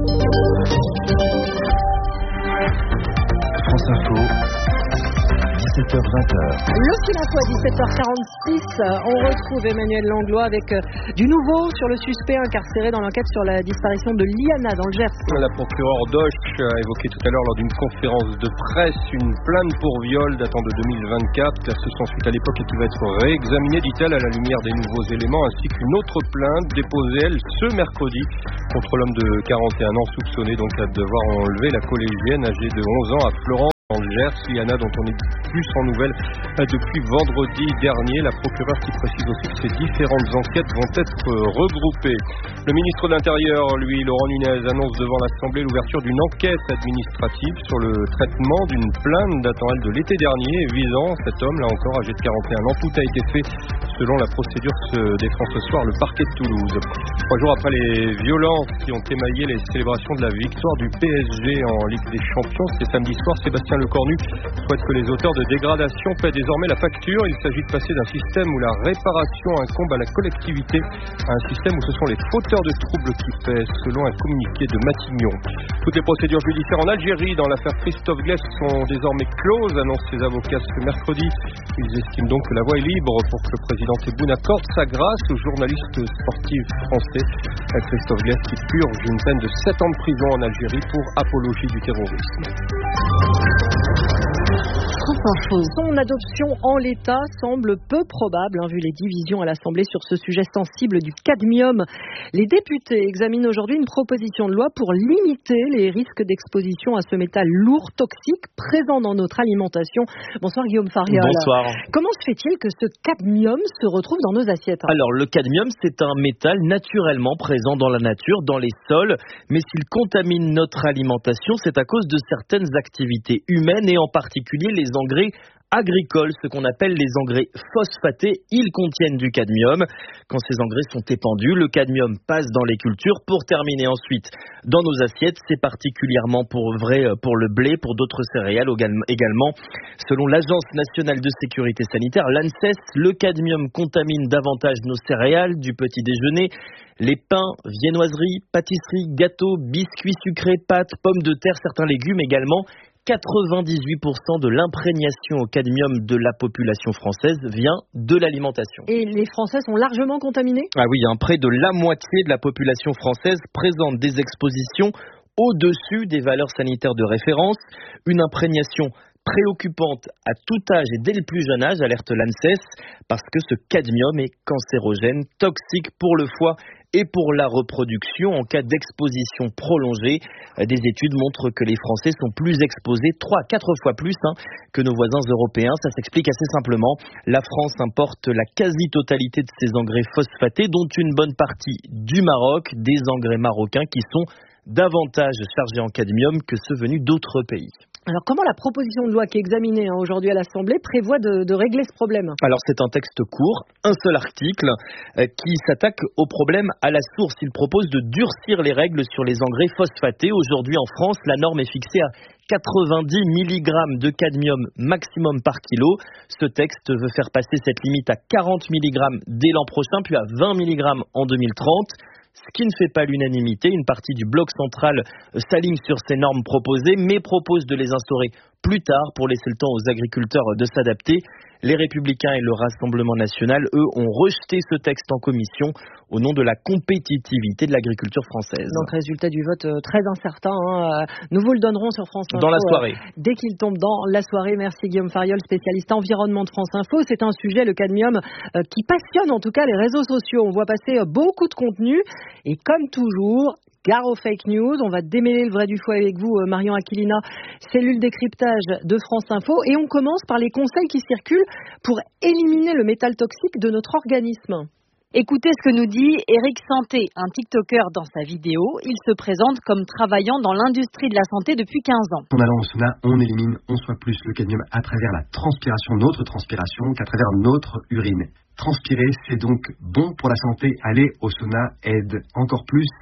France Info, dix-sept heures vingt. Le fil info à dix-sept heures quarante-six. On retrouve Emmanuel Langlois avec du nouveau sur le suspect incarcéré dans l'enquête sur la disparition de Liana dans le Gers. La procureure Doche a évoqué tout à l'heure lors d'une conférence de presse une plainte pour viol datant de deux mille vingt-quatre, classée sans suite à l'époque et qui va être réexaminée, dit-elle, à la lumière des nouveaux éléments, ainsi qu'une autre plainte déposée, elle, ce mercredi, contre l'homme de quarante et un ans soupçonné donc à devoir enlever la collégienne âgée de onze ans à Florence. Dans le Gers, Liana, dont on n'est plus sans nouvelles depuis vendredi dernier. La procureure qui précise aussi que ces différentes enquêtes vont être regroupées. Le ministre de l'Intérieur, lui, Laurent Nunez, annonce devant l'Assemblée l'ouverture d'une enquête administrative sur le traitement d'une plainte datant elle de l'été dernier visant cet homme, là encore âgé de quarante et un ans. Tout a été fait selon la procédure que se défend ce soir le parquet de Toulouse. Trois jours après les violences qui ont émaillé les célébrations de la victoire du P S G en Ligue des Champions, c'est samedi soir, Sébastien Lecornu souhaite que les auteurs de dégradation paient désormais la facture. Il s'agit de passer d'un système où la réparation incombe à la collectivité à un système où ce sont les fauteurs de troubles qui paient, selon un communiqué de Matignon. Toutes les procédures judiciaires en Algérie dans l'affaire Christophe Glaise sont désormais closes, annoncent ses avocats ce mercredi. Ils estiment donc que la voie est libre pour que le président Tebboune accorde sa grâce au journaliste sportif français Christophe Glaise qui purge une peine de sept ans de prison en Algérie pour apologie du terrorisme. Son adoption en l'état semble peu probable, hein, vu les divisions à l'Assemblée sur ce sujet sensible du cadmium. Les députés examinent aujourd'hui une proposition de loi pour limiter les risques d'exposition à ce métal lourd, toxique, présent dans notre alimentation. Bonsoir Guillaume Fariol. Bonsoir. Comment se fait-il que ce cadmium se retrouve dans nos assiettes ? Alors, le cadmium, c'est un métal naturellement présent dans la nature, dans les sols, mais s'il contamine notre alimentation, c'est à cause de certaines activités humaines et en particulier les engrais agricoles, ce qu'on appelle les engrais phosphatés. Ils contiennent du cadmium. Quand ces engrais sont épandus, le cadmium passe dans les cultures pour terminer ensuite dans nos assiettes. C'est particulièrement pour vrai pour le blé, pour d'autres céréales également. Selon l'Agence nationale de sécurité sanitaire, l'ANSES, le cadmium contamine davantage nos céréales du petit déjeuner, les pains, viennoiseries, pâtisseries, gâteaux, biscuits sucrés, pâtes, pommes de terre, certains légumes également. quatre-vingt-dix-huit pour cent de l'imprégnation au cadmium de la population française vient de l'alimentation. Et les Français sont largement contaminés ? Ah oui, hein, près de la moitié de la population française présente des expositions au-dessus des valeurs sanitaires de référence. Une imprégnation préoccupante à tout âge et dès le plus jeune âge, alerte l'ANSES, parce que ce cadmium est cancérogène, toxique pour le foie et pour la reproduction en cas d'exposition prolongée. Des études montrent que les Français sont plus exposés, trois à quatre fois plus hein, que nos voisins européens. Ça s'explique assez simplement. La France importe la quasi-totalité de ses engrais phosphatés, dont une bonne partie du Maroc, des engrais marocains qui sont davantage chargés en cadmium que ceux venus d'autres pays. Alors comment la proposition de loi qui est examinée hein, aujourd'hui à l'Assemblée prévoit de, de régler ce problème ? Alors c'est un texte court, un seul article euh, qui s'attaque au problème à la source. Il propose de durcir les règles sur les engrais phosphatés. Aujourd'hui en France, la norme est fixée à quatre-vingt-dix milligrammes de cadmium maximum par kilo. Ce texte veut faire passer cette limite à quarante milligrammes dès l'an prochain, puis à vingt milligrammes en deux mille trente. Ce qui ne fait pas l'unanimité, une partie du bloc central s'aligne sur ces normes proposées, mais propose de les instaurer plus tard pour laisser le temps aux agriculteurs de s'adapter. Les Républicains et le Rassemblement national, eux, ont rejeté ce texte en commission au nom de la compétitivité de l'agriculture française. Donc, résultat du vote euh, très incertain. Hein. Nous vous le donnerons sur France Info. Dans la soirée. Euh, dès qu'il tombe dans la soirée. Merci Guillaume Fariol, spécialiste environnement de France Info. C'est un sujet, le cadmium, euh, qui passionne en tout cas les réseaux sociaux. On voit passer euh, beaucoup de contenu. Et comme toujours, gare aux fake news. On va démêler le vrai du faux avec vous, Marion Aquilina, cellule décryptage de France Info. Et on commence par les conseils qui circulent pour éliminer le métal toxique de notre organisme. Écoutez ce que nous dit Eric Santé, un TikToker dans sa vidéo. Il se présente comme travaillant dans l'industrie de la santé depuis quinze ans. En allant au sauna, on élimine onze fois plus le cadmium à travers la transpiration, notre transpiration, qu'à travers notre urine. Transpirer, c'est donc bon pour la santé. Aller au sauna aide encore plus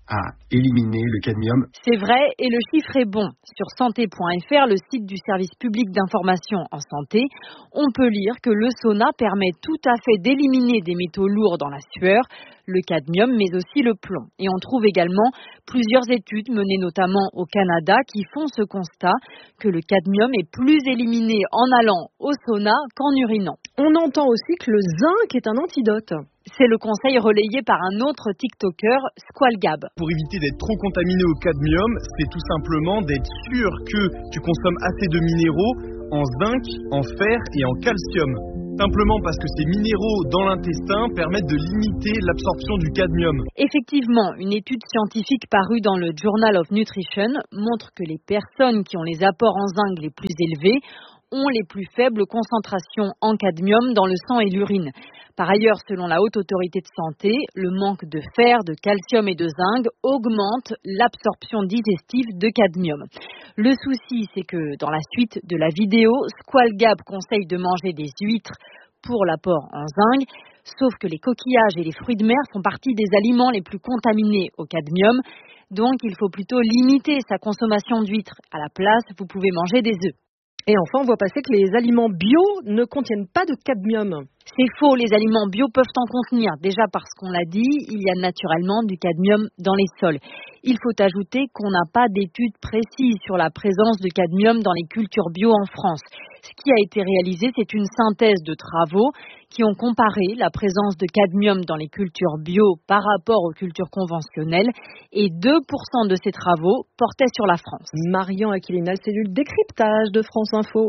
à éliminer le cadmium. C'est vrai et le chiffre est bon. Sur santé point f r, le site du service public d'information en santé, on peut lire que le sauna permet tout à fait d'éliminer des métaux lourds dans la sueur, le cadmium mais aussi le plomb. Et on trouve également plusieurs études menées notamment au Canada qui font ce constat que le cadmium est plus éliminé en allant au sauna qu'en urinant. On entend aussi que le zinc est un antidote. C'est le conseil relayé par un autre TikToker, Squalgab. Pour éviter d'être trop contaminé au cadmium, c'est tout simplement d'être sûr que tu consommes assez de minéraux en zinc, en fer et en calcium. Simplement parce que ces minéraux dans l'intestin permettent de limiter l'absorption du cadmium. Effectivement, une étude scientifique parue dans le Journal of Nutrition montre que les personnes qui ont les apports en zinc les plus élevés ont les plus faibles concentrations en cadmium dans le sang et l'urine. Par ailleurs, selon la Haute Autorité de Santé, le manque de fer, de calcium et de zinc augmente l'absorption digestive de cadmium. Le souci, c'est que dans la suite de la vidéo, Squalgab conseille de manger des huîtres pour l'apport en zinc, sauf que les coquillages et les fruits de mer font partie des aliments les plus contaminés au cadmium, donc il faut plutôt limiter sa consommation d'huîtres. À la place, vous pouvez manger des œufs. Et enfin, on voit passer que les aliments bio ne contiennent pas de cadmium. C'est faux, les aliments bio peuvent en contenir. Déjà parce qu'on l'a dit, il y a naturellement du cadmium dans les sols. Il faut ajouter qu'on n'a pas d'études précises sur la présence de cadmium dans les cultures bio en France. Ce qui a été réalisé, c'est une synthèse de travaux qui ont comparé la présence de cadmium dans les cultures bio par rapport aux cultures conventionnelles et deux pour cent de ces travaux portaient sur la France. Marion Aquilina, cellule décryptage de France Info.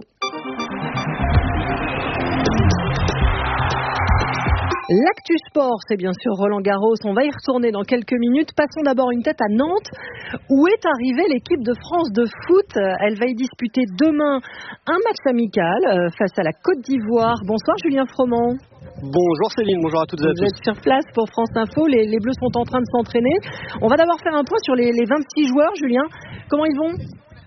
L'actu sport, c'est bien sûr Roland Garros. On va y retourner dans quelques minutes. Passons d'abord une tête à Nantes, où est arrivée l'équipe de France de foot. Elle va y disputer demain un match amical face à la Côte d'Ivoire. Bonsoir Julien Froment. Bonjour Céline, bonjour à toutes et à tous. Vous êtes sur place pour France Info. Les, les Bleus sont en train de s'entraîner. On va d'abord faire un point sur les, les vingt-six joueurs. Julien, comment ils vont ?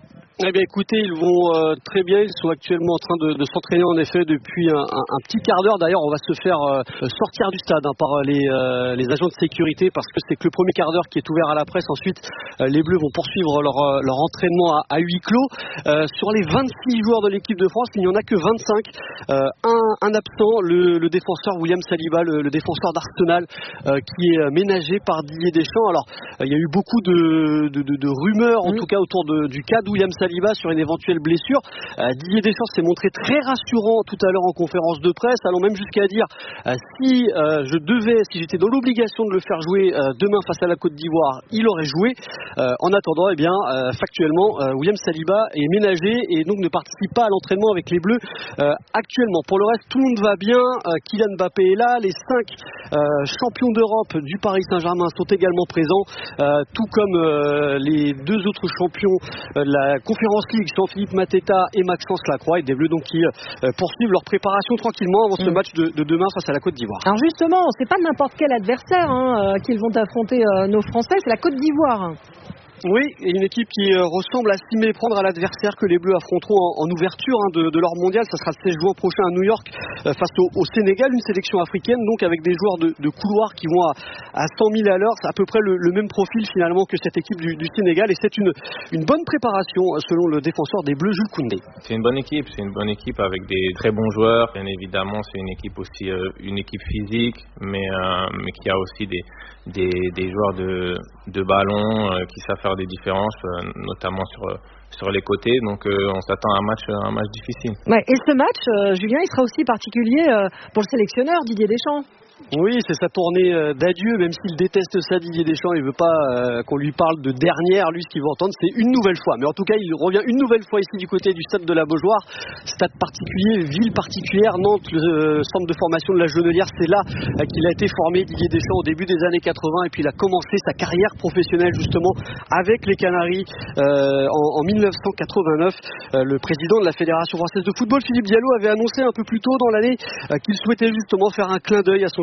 Eh bien écoutez, ils vont euh, très bien, ils sont actuellement en train de, de s'entraîner en effet depuis un, un, un petit quart d'heure. D'ailleurs on va se faire euh, sortir du stade hein, par les, euh, les agents de sécurité parce que c'est que le premier quart d'heure qui est ouvert à la presse. Ensuite euh, les Bleus vont poursuivre leur, euh, leur entraînement à, à huis clos. Euh, sur les vingt-six joueurs de l'équipe de France, il n'y en a que vingt-cinq. Euh, un, un absent, le, le défenseur William Saliba, le, le défenseur d'Arsenal euh, qui est ménagé par Didier Deschamps. Alors euh, il y a eu beaucoup de, de, de, de rumeurs en mmh. tout cas autour de, du cas de William Saliba sur une éventuelle blessure. Euh, Didier Deschamps s'est montré très rassurant tout à l'heure en conférence de presse, allant même jusqu'à dire euh, si euh, je devais, si j'étais dans l'obligation de le faire jouer euh, demain face à la Côte d'Ivoire, il aurait joué. Euh, en attendant, eh bien, euh, factuellement, euh, William Saliba est ménagé et donc ne participe pas à l'entraînement avec les Bleus euh, actuellement. Pour le reste, tout le monde va bien. Euh, Kylian Mbappé est là. Les cinq euh, champions d'Europe du Paris Saint-Germain sont également présents, euh, tout comme euh, les deux autres champions euh, de la conférence League, Jean-Philippe Mateta et Maxence Lacroix, et des Bleus donc qui euh, poursuivent leur préparation tranquillement avant ce mmh. match de, de demain face à la Côte d'Ivoire. Alors justement, c'est pas n'importe quel adversaire hein, euh, qu'ils vont affronter euh, nos Français, c'est la Côte d'Ivoire. Oui, et une équipe qui euh, ressemble à s'y méprendre à l'adversaire que les Bleus affronteront en, en ouverture hein, de, de leur mondial. Ça sera le seize juin prochain à New York euh, face au, au Sénégal, une sélection africaine donc avec des joueurs de, de couloir qui vont à, à cent mille à l'heure. C'est à peu près le, le même profil finalement que cette équipe du, du Sénégal et c'est une, une bonne préparation selon le défenseur des Bleus, Jules Koundé. C'est une bonne équipe, c'est une bonne équipe avec des très bons joueurs. Bien évidemment, c'est une équipe aussi euh, une équipe physique, mais, euh, mais qui a aussi des, des, des joueurs de, de ballon euh, qui savent faire des différences, euh, notamment sur, sur les côtés. Donc euh, on s'attend à un match, un match difficile. Ouais, et ce match, euh, Julien, il sera aussi particulier euh, pour le sélectionneur Didier Deschamps. Oui, c'est sa tournée d'adieu, même s'il déteste ça, Didier Deschamps, il veut pas euh, qu'on lui parle de dernière. Lui, ce qu'il veut entendre, c'est une nouvelle fois. Mais en tout cas, il revient une nouvelle fois ici du côté du stade de la Beaujoire. Stade particulier, ville particulière, Nantes, le euh, centre de formation de la Genelière. C'est là euh, qu'il a été formé, Didier Deschamps, au début des années quatre-vingts. Et puis il a commencé sa carrière professionnelle, justement, avec les Canaries euh, en, en dix-neuf cent quatre-vingt-neuf. Euh, le président de la Fédération française de football, Philippe Diallo, avait annoncé un peu plus tôt dans l'année euh, qu'il souhaitait justement faire un clin d'œil à son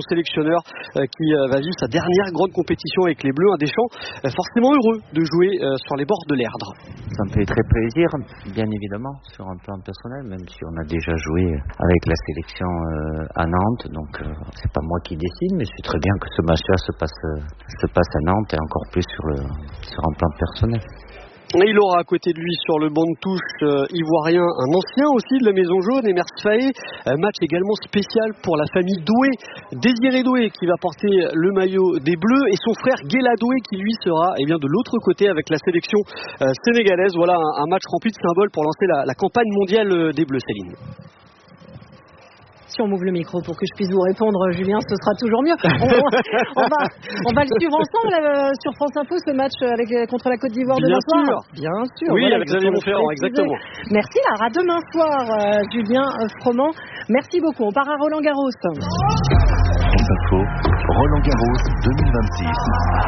sélectionneur qui va vivre sa dernière grande compétition avec les Bleus. Un Deschamps forcément heureux de jouer sur les bords de l'Erdre. Ça me fait très plaisir, bien évidemment, sur un plan personnel, même si on a déjà joué avec la sélection à Nantes. Donc c'est pas moi qui décide, mais c'est très bien que ce match-là se passe, se passe à Nantes et encore plus sur, le, sur un plan personnel. Et il aura à côté de lui sur le banc de touche euh, ivoirien un ancien aussi de la Maison Jaune, Emerse Faé. Un match également spécial pour la famille Doué, Désiré Doué qui va porter le maillot des Bleus et son frère Guéla Doué qui lui sera eh bien, de l'autre côté avec la sélection euh, sénégalaise. Voilà un, un match rempli de symboles pour lancer la, la campagne mondiale des Bleus, Céline. Si on m'ouvre le micro pour que je puisse vous répondre, Julien, ce sera toujours mieux. On, on, va, on va le suivre ensemble euh, sur France Info, ce match avec, contre la Côte d'Ivoire demain soir. Bien sûr. Oui, voilà, avec Xavier Monferrand, exactement. Merci, Lara. À demain soir, euh, Julien Froment. Merci beaucoup. On part à Roland Garros. France Info, Roland Garros deux mille vingt-six.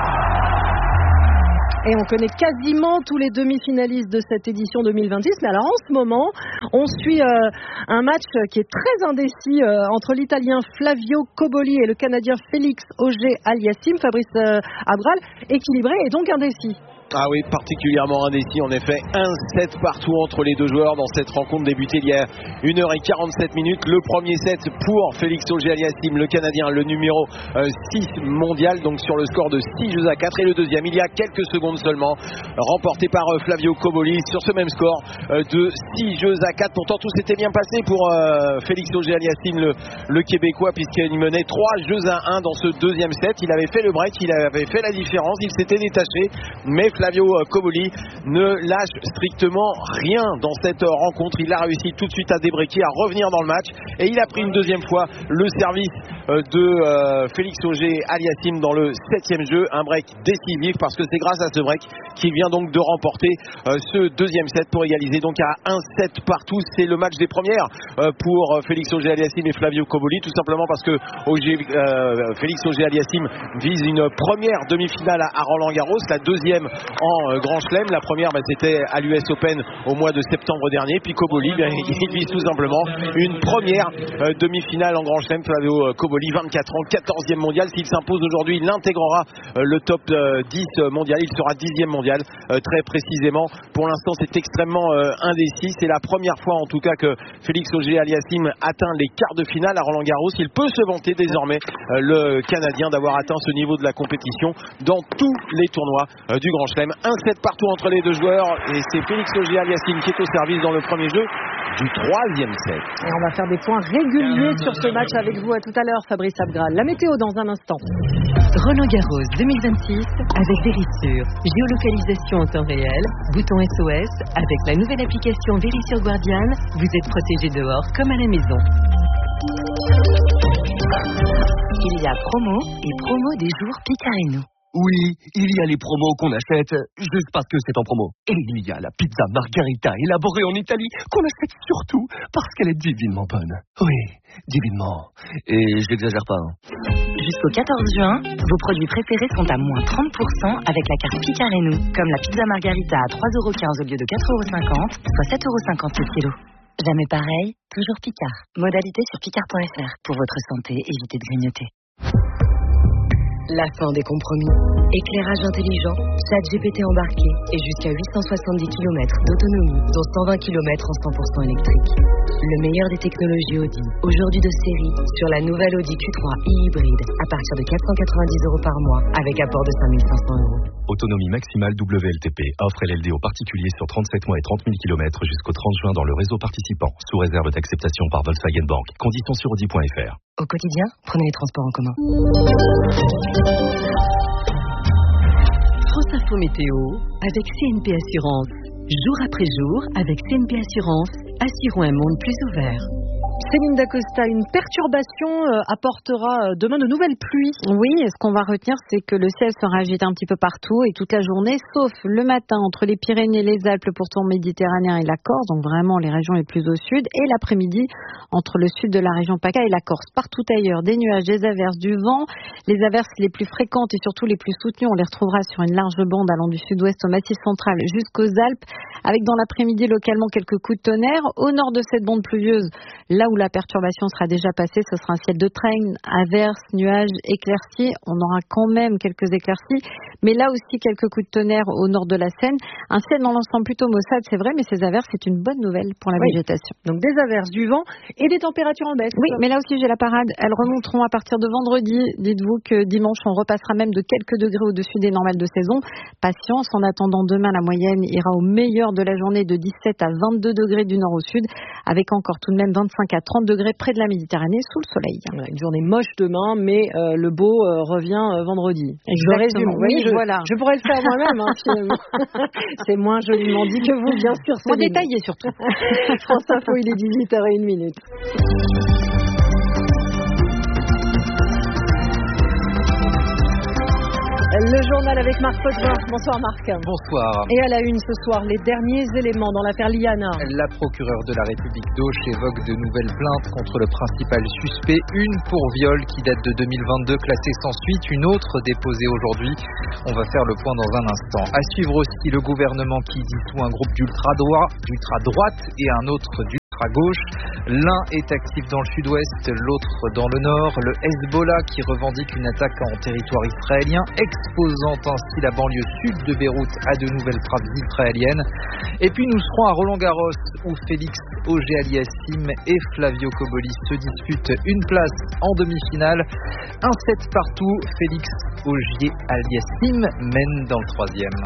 Et on connaît quasiment tous les demi-finalistes de cette édition deux mille vingt-six. Mais alors en ce moment, on suit euh, un match qui est très indécis euh, entre l'Italien Flavio Cobolli et le Canadien Félix Auger-Aliassime. Fabrice euh, Abral, équilibré et donc indécis. Ah oui, particulièrement indécis en effet. un sept partout entre les deux joueurs dans cette rencontre débutée il y a une heure quarante-sept minutes. Le premier set pour Félix Auger-Aliassime, le Canadien, le numéro euh, six mondial, donc sur le score de six jeux à quatre. Et le deuxième, il y a quelques secondes seulement, remporté par euh, Flavio Cobolli sur ce même score euh, de six jeux à quatre. Pourtant tout s'était bien passé pour euh, Félix Auger-Aliassime, le, le Québécois, puisqu'il menait trois jeux à un dans ce deuxième set. Il avait fait le break, il avait fait la différence, il s'était détaché, mais Flavio Cobolli ne lâche strictement rien dans cette rencontre. Il a réussi tout de suite à débreaker, à revenir dans le match, et il a pris une deuxième fois le service de Félix Auger-Aliassime dans le septième jeu. Un break décisif parce que c'est grâce à ce break qu'il vient donc de remporter ce deuxième set pour égaliser donc à un sept partout. C'est le match des premières pour Félix Auger-Aliassime et Flavio Cobolli, tout simplement parce que Auger, euh, Félix Auger-Aliassime vise une première demi-finale à Roland Garros, la deuxième en Grand Chelem. La première, bah, c'était à l'U S Open au mois de septembre dernier. Puis Cobolli, bah, il vise tout simplement une première euh, demi-finale en Grand Chelem. Flavio Cobolli, vingt-quatre ans, quatorzième mondial. S'il s'impose aujourd'hui, il intégrera euh, le top euh, dix mondial. Il sera dixième mondial, euh, très précisément. Pour l'instant, c'est extrêmement euh, indécis. C'est la première fois, en tout cas, que Félix Auger-Aliassime atteint les quarts de finale à Roland Garros. Il peut se vanter désormais, euh, le Canadien, d'avoir atteint ce niveau de la compétition dans tous les tournois euh, du Grand Chelem. un sept partout entre les deux joueurs, et c'est Félix Auger-Aliassime qui est au service dans le premier jeu du troisième set. Et on va faire des points réguliers sur ce match avec vous. À tout à l'heure, Fabrice Abgral. La météo dans un instant. Roland Garros deux mille vingt-six avec Verisure. Géolocalisation en temps réel, bouton S O S. Avec la nouvelle application Verisure Guardian, vous êtes protégé dehors comme à la maison. Il y a promo et promo des jours Picareno. Oui, il y a les promos qu'on achète juste parce que c'est en promo. Et il y a la pizza margarita élaborée en Italie qu'on achète surtout parce qu'elle est divinement bonne. Oui, divinement. Et j'exagère pas. Hein. Jusqu'au quatorze juin, vos produits préférés sont à moins trente pour cent avec la carte Picareno. Comme la pizza margarita à trois euros quinze au lieu de quatre euros cinquante, soit sept euros cinquante le kilo. Jamais pareil, toujours Picard. Modalité sur picard point f r. Pour votre santé, évitez de grignoter. La fin des compromis. Éclairage intelligent, ChatGPT embarqué et jusqu'à huit cent soixante-dix kilomètres d'autonomie, dont cent vingt kilomètres en cent pour cent électrique. Le meilleur des technologies Audi, aujourd'hui de série, sur la nouvelle Audi Q trois e-hybride, à partir de quatre cent quatre-vingt-dix euros par mois, avec apport de cinq mille cinq cents euros. Autonomie maximale W L T P. Offre L L D aux particuliers sur trente-sept mois et trente mille kilomètres jusqu'au trente juin dans le réseau participant, sous réserve d'acceptation par Volkswagen Bank. Conditions sur audi point f r. Au quotidien, prenez les transports en commun. France Info Météo avec C N P Assurance. Jour après jour, avec C N P Assurance, assurons un monde plus ouvert. Céline Dacosta, une perturbation euh, apportera demain de nouvelles pluies. Oui, et ce qu'on va retenir, c'est que le ciel sera agité un petit peu partout et toute la journée, sauf le matin entre les Pyrénées, les Alpes, le pourtour méditerranéen et la Corse, donc vraiment les régions les plus au sud, et l'après-midi entre le sud de la région PACA et la Corse. Partout ailleurs, des nuages, des averses, du vent. Les averses les plus fréquentes et surtout les plus soutenues, on les retrouvera sur une large bande allant du sud-ouest au Massif central jusqu'aux Alpes, avec dans l'après-midi localement quelques coups de tonnerre. Au nord de cette bande pluvieuse, là où la perturbation sera déjà passée, ce sera un ciel de traîne, averses, nuages, éclaircies. On aura quand même quelques éclaircies, mais là aussi quelques coups de tonnerre au nord de la Seine. Un ciel dans l'ensemble plutôt maussade, c'est vrai, mais ces averses, c'est une bonne nouvelle pour la oui. végétation. Donc des averses, du vent et des températures en baisse. Oui, mais là aussi j'ai la parade. Elles remonteront à partir de vendredi. Dites-vous que dimanche, on repassera même de quelques degrés au-dessus des normales de saison. Patience, en attendant demain, la moyenne ira au meilleur de la journée de dix-sept à vingt-deux degrés du nord au sud, avec encore tout de même vingt-cinq à trente degrés près de la Méditerranée sous le soleil. Voilà, une journée moche demain, mais euh, le beau euh, revient euh, vendredi. Exactement. Je résume. Oui, oui, je, voilà. je pourrais le faire moi-même, hein, finalement. C'est moins joliment dit que vous, bien sûr. Moins détaillé surtout. France Info, il est dix-huit heures zéro un. Le journal avec Marc Potvin. Bonsoir Marc. Bonsoir. Et à la une ce soir, les derniers éléments dans l'affaire Liana. La procureure de la République d'Auch évoque de nouvelles plaintes contre le principal suspect. Une pour viol qui date de deux mille vingt-deux, classée sans suite. Une autre déposée aujourd'hui. On va faire le point dans un instant. À suivre aussi le gouvernement qui dissout un groupe d'ultra-droite d'ultra-droite et un autre d'ultra-gauche. L'un est actif dans le sud-ouest, l'autre dans le nord. Le Hezbollah qui revendique une attaque en territoire israélien, exposant ainsi la banlieue sud de Beyrouth à de nouvelles frappes israéliennes. Et puis nous serons à Roland-Garros où Félix Auger-Aliassime et Flavio Cobolli se disputent une place en demi-finale. Un set partout, Félix Auger-Aliassime mène dans le troisième.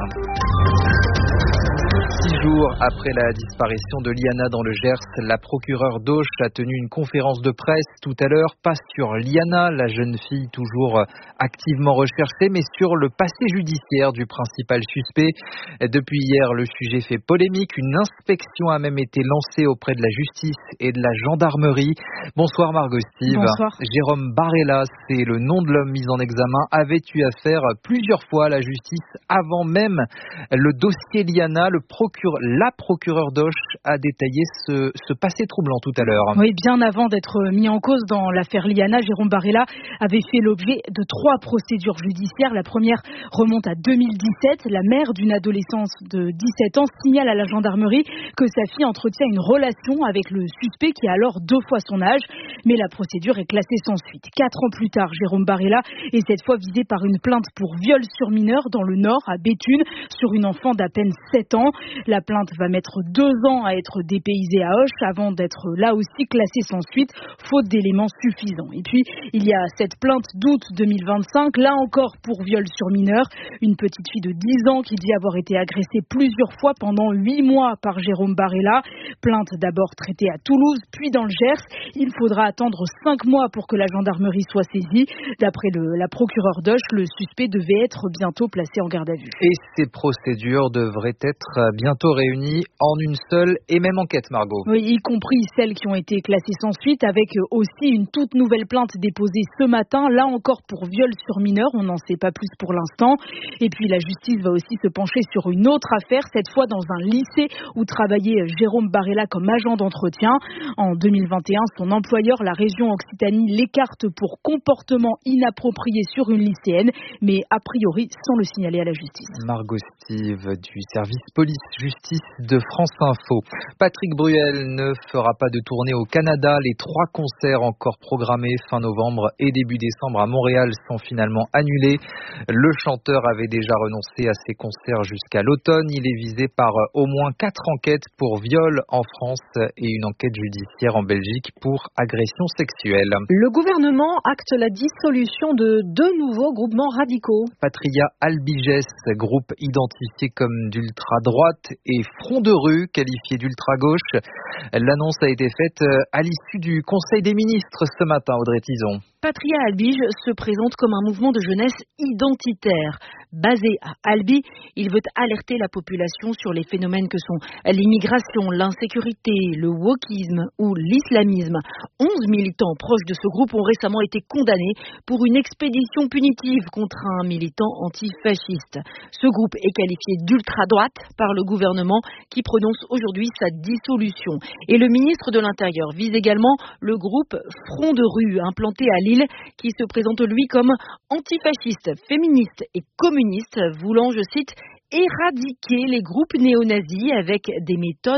Six jours après la disparition de Liana dans le Gers, la procureure d'Auch a tenu une conférence de presse tout à l'heure, pas sur Liana, la jeune fille toujours activement recherchée, mais sur le passé judiciaire du principal suspect. Depuis hier, le sujet fait polémique. Une inspection a même été lancée auprès de la justice et de la gendarmerie. Bonsoir Margot Steve. Bonsoir. Jérôme Barella, c'est le nom de l'homme mis en examen, avait eu affaire plusieurs fois à la justice avant même le dossier Liana. Le procure, la procureure d'Auch a détaillé ce, ce passé troublant tout à l'heure. Oui, bien avant d'être mis en cause dans l'affaire Liana, Jérôme Barella avait fait l'objet de trois procédures judiciaires. La première remonte à deux mille dix-sept. La mère d'une adolescente de dix-sept ans signale à la gendarmerie que sa fille entretient une relation avec le suspect qui a alors deux fois son âge. Mais la procédure est classée sans suite. Quatre ans plus tard, Jérôme Barella est cette fois visé par une plainte pour viol sur mineur dans le Nord, à Béthune, sur une enfant d'à peine sept ans. La plainte va mettre deux ans à être dépaysée à Auch avant d'être là aussi classée sans suite, faute d'éléments suffisants. Et puis, il y a cette plainte d'août deux mille vingt-cinq, là encore pour viol sur mineur. Une petite fille de dix ans qui dit avoir été agressée plusieurs fois pendant huit mois par Jérôme Barella. Plainte d'abord traitée à Toulouse, puis dans le Gers. Il faudra attendre cinq mois pour que la gendarmerie soit saisie. D'après le, la procureure d'Auch, le suspect devait être bientôt placé en garde à vue. Et ces procédures devraient être bientôt réunies en une seule et même enquête, Margot. Oui, y compris celles qui ont été classées sans suite, avec aussi une toute nouvelle plainte déposée ce matin, là encore pour viol sur mineur, on n'en sait pas plus pour l'instant. Et puis la justice va aussi se pencher sur une autre affaire, cette fois dans un lycée où travaillait Jérôme Barella comme agent d'entretien. En deux mille vingt et un, son employeur, la région Occitanie, l'écarte pour comportement inapproprié sur une lycéenne, mais a priori sans le signaler à la justice. Margot Steve du service police-justice de France Info. Patrick Bruel ne fera pas de tournée au Canada. Les trois concerts encore programmés fin novembre et début décembre à Montréal sont finalement annulés. Le chanteur avait déjà renoncé à ses concerts jusqu'à l'automne. Il est visé par au moins quatre enquêtes pour viol en France et une enquête judiciaire en Belgique pour agression sexuelle. Le gouvernement acte la dissolution de deux nouveaux groupements radicaux. Patria Albiges, groupe identifié comme d'ultra-droite, et Front de rue, qualifié d'ultra-gauche. L'annonce a été faite à l'issue du Conseil des ministres ce matin, Audrey Tison. Patria Albi se présente comme un mouvement de jeunesse identitaire. Basé à Albi, il veut alerter la population sur les phénomènes que sont l'immigration, l'insécurité, le wokisme ou l'islamisme. Onze militants proches de ce groupe ont récemment été condamnés pour une expédition punitive contre un militant antifasciste. Ce groupe est qualifié d'ultra-droite par le gouvernement qui prononce aujourd'hui sa dissolution. Et le ministre de l'Intérieur vise également le groupe Front de rue, implanté à Lille, qui se présente lui comme antifasciste, féministe et communiste, voulant, je cite, éradiquer les groupes néo-nazis avec des méthodes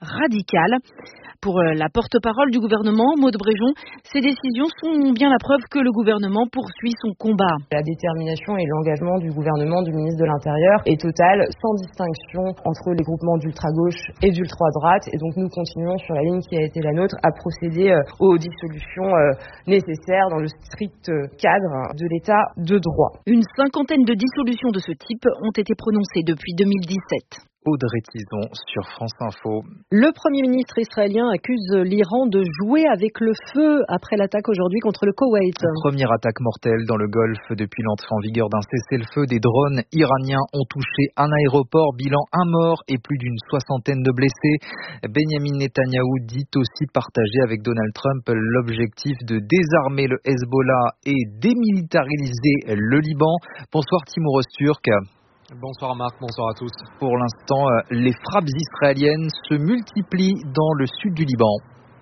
radicale. Pour la porte-parole du gouvernement, Maud Bréjon, ces décisions sont bien la preuve que le gouvernement poursuit son combat. La détermination et l'engagement du gouvernement, du ministre de l'Intérieur est total, sans distinction entre les groupements d'ultra-gauche et d'ultra-droite. Et donc nous continuons sur la ligne qui a été la nôtre à procéder aux dissolutions nécessaires dans le strict cadre de l'état de droit. Une cinquantaine de dissolutions de ce type ont été prononcées depuis deux mille dix-sept. Audrey Tison sur France Info. Le Premier ministre israélien accuse l'Iran de jouer avec le feu après l'attaque aujourd'hui contre le Koweït. Première attaque mortelle dans le Golfe depuis l'entrée en vigueur d'un cessez-le-feu. Des drones iraniens ont touché un aéroport, bilan un mort et plus d'une soixantaine de blessés. Benjamin Netanyahou dit aussi partager avec Donald Trump l'objectif de désarmer le Hezbollah et démilitariser le Liban. Bonsoir Timour Osturk. Bonsoir Marc, bonsoir à tous. Pour l'instant, les frappes israéliennes se multiplient dans le sud du Liban.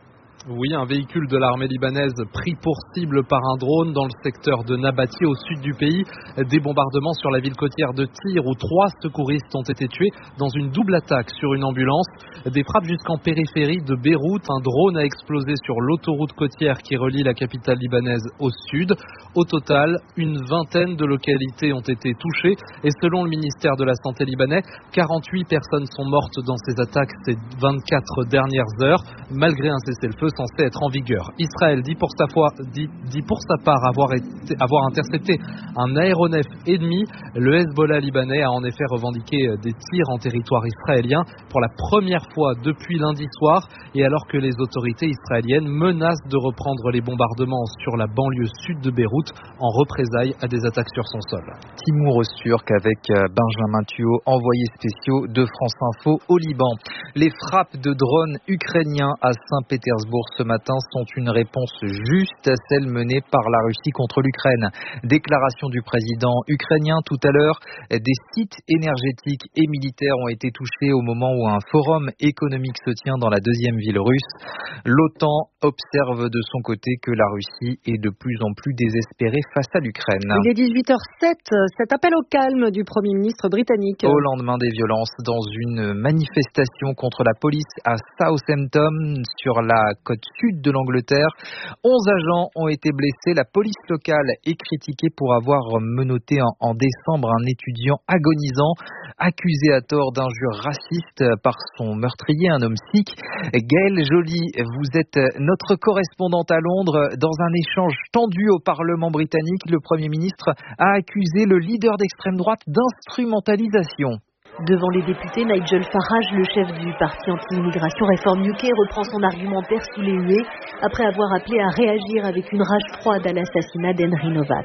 Oui, un véhicule de l'armée libanaise pris pour cible par un drone dans le secteur de Nabati au sud du pays. Des bombardements sur la ville côtière de Tyr où trois secouristes ont été tués dans une double attaque sur une ambulance. Des frappes jusqu'en périphérie de Beyrouth. Un drone a explosé sur l'autoroute côtière qui relie la capitale libanaise au sud. Au total, une vingtaine de localités ont été touchées et selon le ministère de la Santé libanais, quarante-huit personnes sont mortes dans ces attaques ces vingt-quatre dernières heures, malgré un cessez-le-feu censé être en vigueur. Israël dit pour sa, fois, dit, dit pour sa part avoir, été, avoir intercepté un aéronef ennemi. Le Hezbollah libanais a en effet revendiqué des tirs en territoire israélien pour la première fois depuis lundi soir et alors que les autorités israéliennes menacent de reprendre les bombardements sur la banlieue sud de Beyrouth en représailles à des attaques sur son sol. Timour Osturk avec Benjamin Thuot, envoyé spéciaux de France Info au Liban. Les frappes de drones ukrainiens à Saint-Pétersbourg ce matin sont une réponse juste à celle menée par la Russie contre l'Ukraine. Déclaration du président ukrainien tout à l'heure. Des sites énergétiques et militaires ont été touchés au moment où un forum économique se tient dans la deuxième ville russe. L'OTAN observe de son côté que la Russie est de plus en plus désespérée face à l'Ukraine. Il est dix-huit heures sept, cet appel au calme du Premier ministre britannique. Au lendemain des violences dans une manifestation contre la police à Southampton sur la côte sud de l'Angleterre. Onze agents ont été blessés. La police locale est critiquée pour avoir menotté en, en décembre un étudiant agonisant, accusé à tort d'injures racistes par son meurtrier, un homme sikh. Gaëlle Joly, vous êtes notre correspondante à Londres. Dans un échange tendu au Parlement britannique, le Premier ministre a accusé le leader d'extrême droite d'instrumentalisation. Devant les députés, Nigel Farage, le chef du parti anti-immigration Reform U K, reprend son argumentaire sous les huées après avoir appelé à réagir avec une rage froide à l'assassinat d'Henry Novak.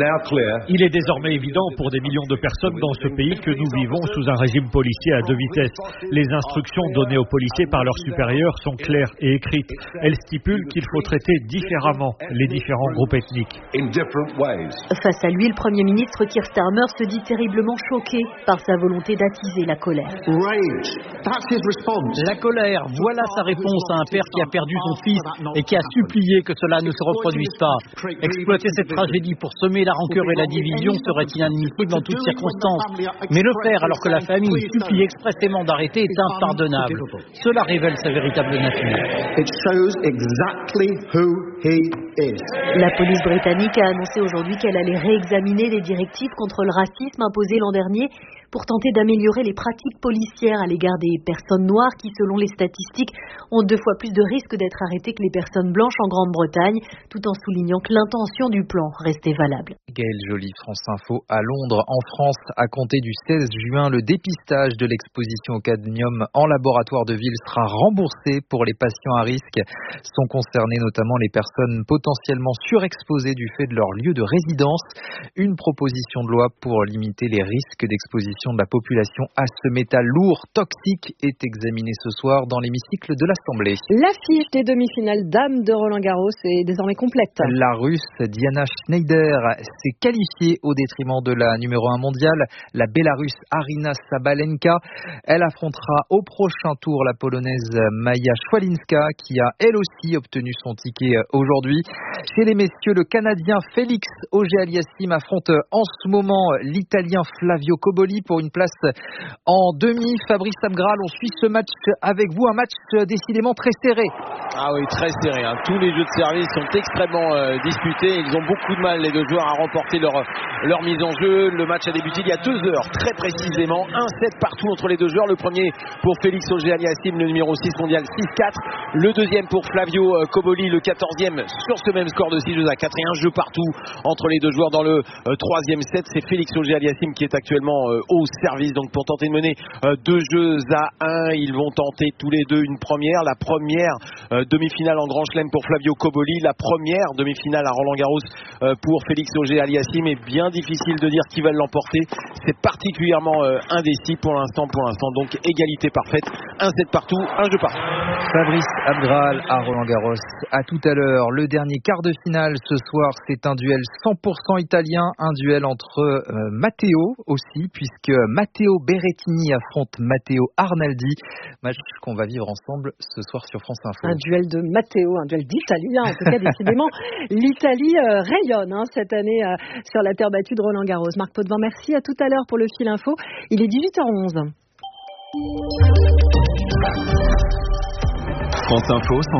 Il est désormais évident pour des millions de personnes dans ce pays que nous vivons sous un régime policier à deux vitesses. Les instructions données aux policiers par leurs supérieurs sont claires et écrites. Elles stipulent qu'il faut traiter différemment les différents groupes ethniques. Face à lui, le Premier ministre Keir Starmer se dit terriblement choqué par sa volonté d'attirer la colère. La colère, voilà sa réponse à un père qui a perdu son fils et qui a supplié que cela ne se reproduise pas. Exploiter cette tragédie pour semer la rancœur et la division serait inadmissible en toutes circonstances. Mais le faire alors que la famille supplie expressément d'arrêter est impardonnable. Cela révèle sa véritable nature. La police britannique a annoncé aujourd'hui qu'elle allait réexaminer les directives contre le racisme imposées l'an dernier pour tenter d'améliorer les pratiques policières à l'égard des personnes noires qui, selon les statistiques, ont deux fois plus de risques d'être arrêtées que les personnes blanches en Grande-Bretagne, tout en soulignant que l'intention du plan restait valable. Gaëlle Joly, France Info à Londres. En France, à compter du seize juin, le dépistage de l'exposition au cadmium en laboratoire de ville sera remboursé pour les patients à risque. Sont concernées notamment les personnes potentiellement surexposées du fait de leur lieu de résidence. Une proposition de loi pour limiter les risques d'exposition de la population à ce métal lourd, toxique, est examinée ce soir dans l'hémicycle de l'Assemblée. L'affiche des demi-finales dames de Roland-Garros est désormais complète. La Russe Diana Schneider s'est qualifiée au détriment de la numéro un mondiale, la Bélarusse Arina Sabalenka. Elle affrontera au prochain tour la Polonaise Maja Szwalinska qui a elle aussi obtenu son ticket aujourd'hui. Chez les messieurs, le Canadien Félix Auger-Aliassime affronte en ce moment l'Italien Flavio Cobolli pour pour une place en demi. Fabrice Abgral, on suit ce match avec vous, un match décidément très serré. Ah oui, très serré. Hein. Tous les jeux de service sont extrêmement euh, disputés. Ils ont beaucoup de mal, les deux joueurs, à remporter leur, leur mise en jeu. Le match a débuté il y a deux heures, très précisément. un sept partout entre les deux joueurs. Le premier pour Félix Auger-Aliassime, le numéro six mondial, six quatre. Le deuxième pour Flavio euh, Coboli, le quatorzième, sur ce même score de six jeux à quatre. Et un jeu partout entre les deux joueurs dans le euh, troisième set. C'est Félix Auger-Aliassime qui est actuellement euh, au service. Donc pour tenter de mener euh, deux jeux à un, ils vont tenter tous les deux une première. La première euh, demi-finale en Grand Chelem pour Flavio Coboli, la première demi-finale à Roland-Garros euh, pour Félix Auger-Aliassime. Est bien difficile de dire qui va l'emporter. C'est particulièrement euh, indécis pour l'instant. Pour l'instant, donc égalité parfaite. un sept partout, un jeu partout. Fabrice Abgral à Roland-Garros. À tout à l'heure. Le dernier quart de finale ce soir, c'est un duel cent pour cent italien, un duel entre euh, Matteo aussi, puisque Matteo Berrettini affronte Matteo Arnaldi. Match qu'on va vivre ensemble ce soir sur France Info. Un duel de Matteo, un duel d'Italien. En tout cas, décidément, l'Italie euh, rayonne hein, cette année euh, sur la terre battue de Roland-Garros. Marc Potvin, merci. À tout à l'heure pour le fil info. Il est dix-huit heures onze. France Info.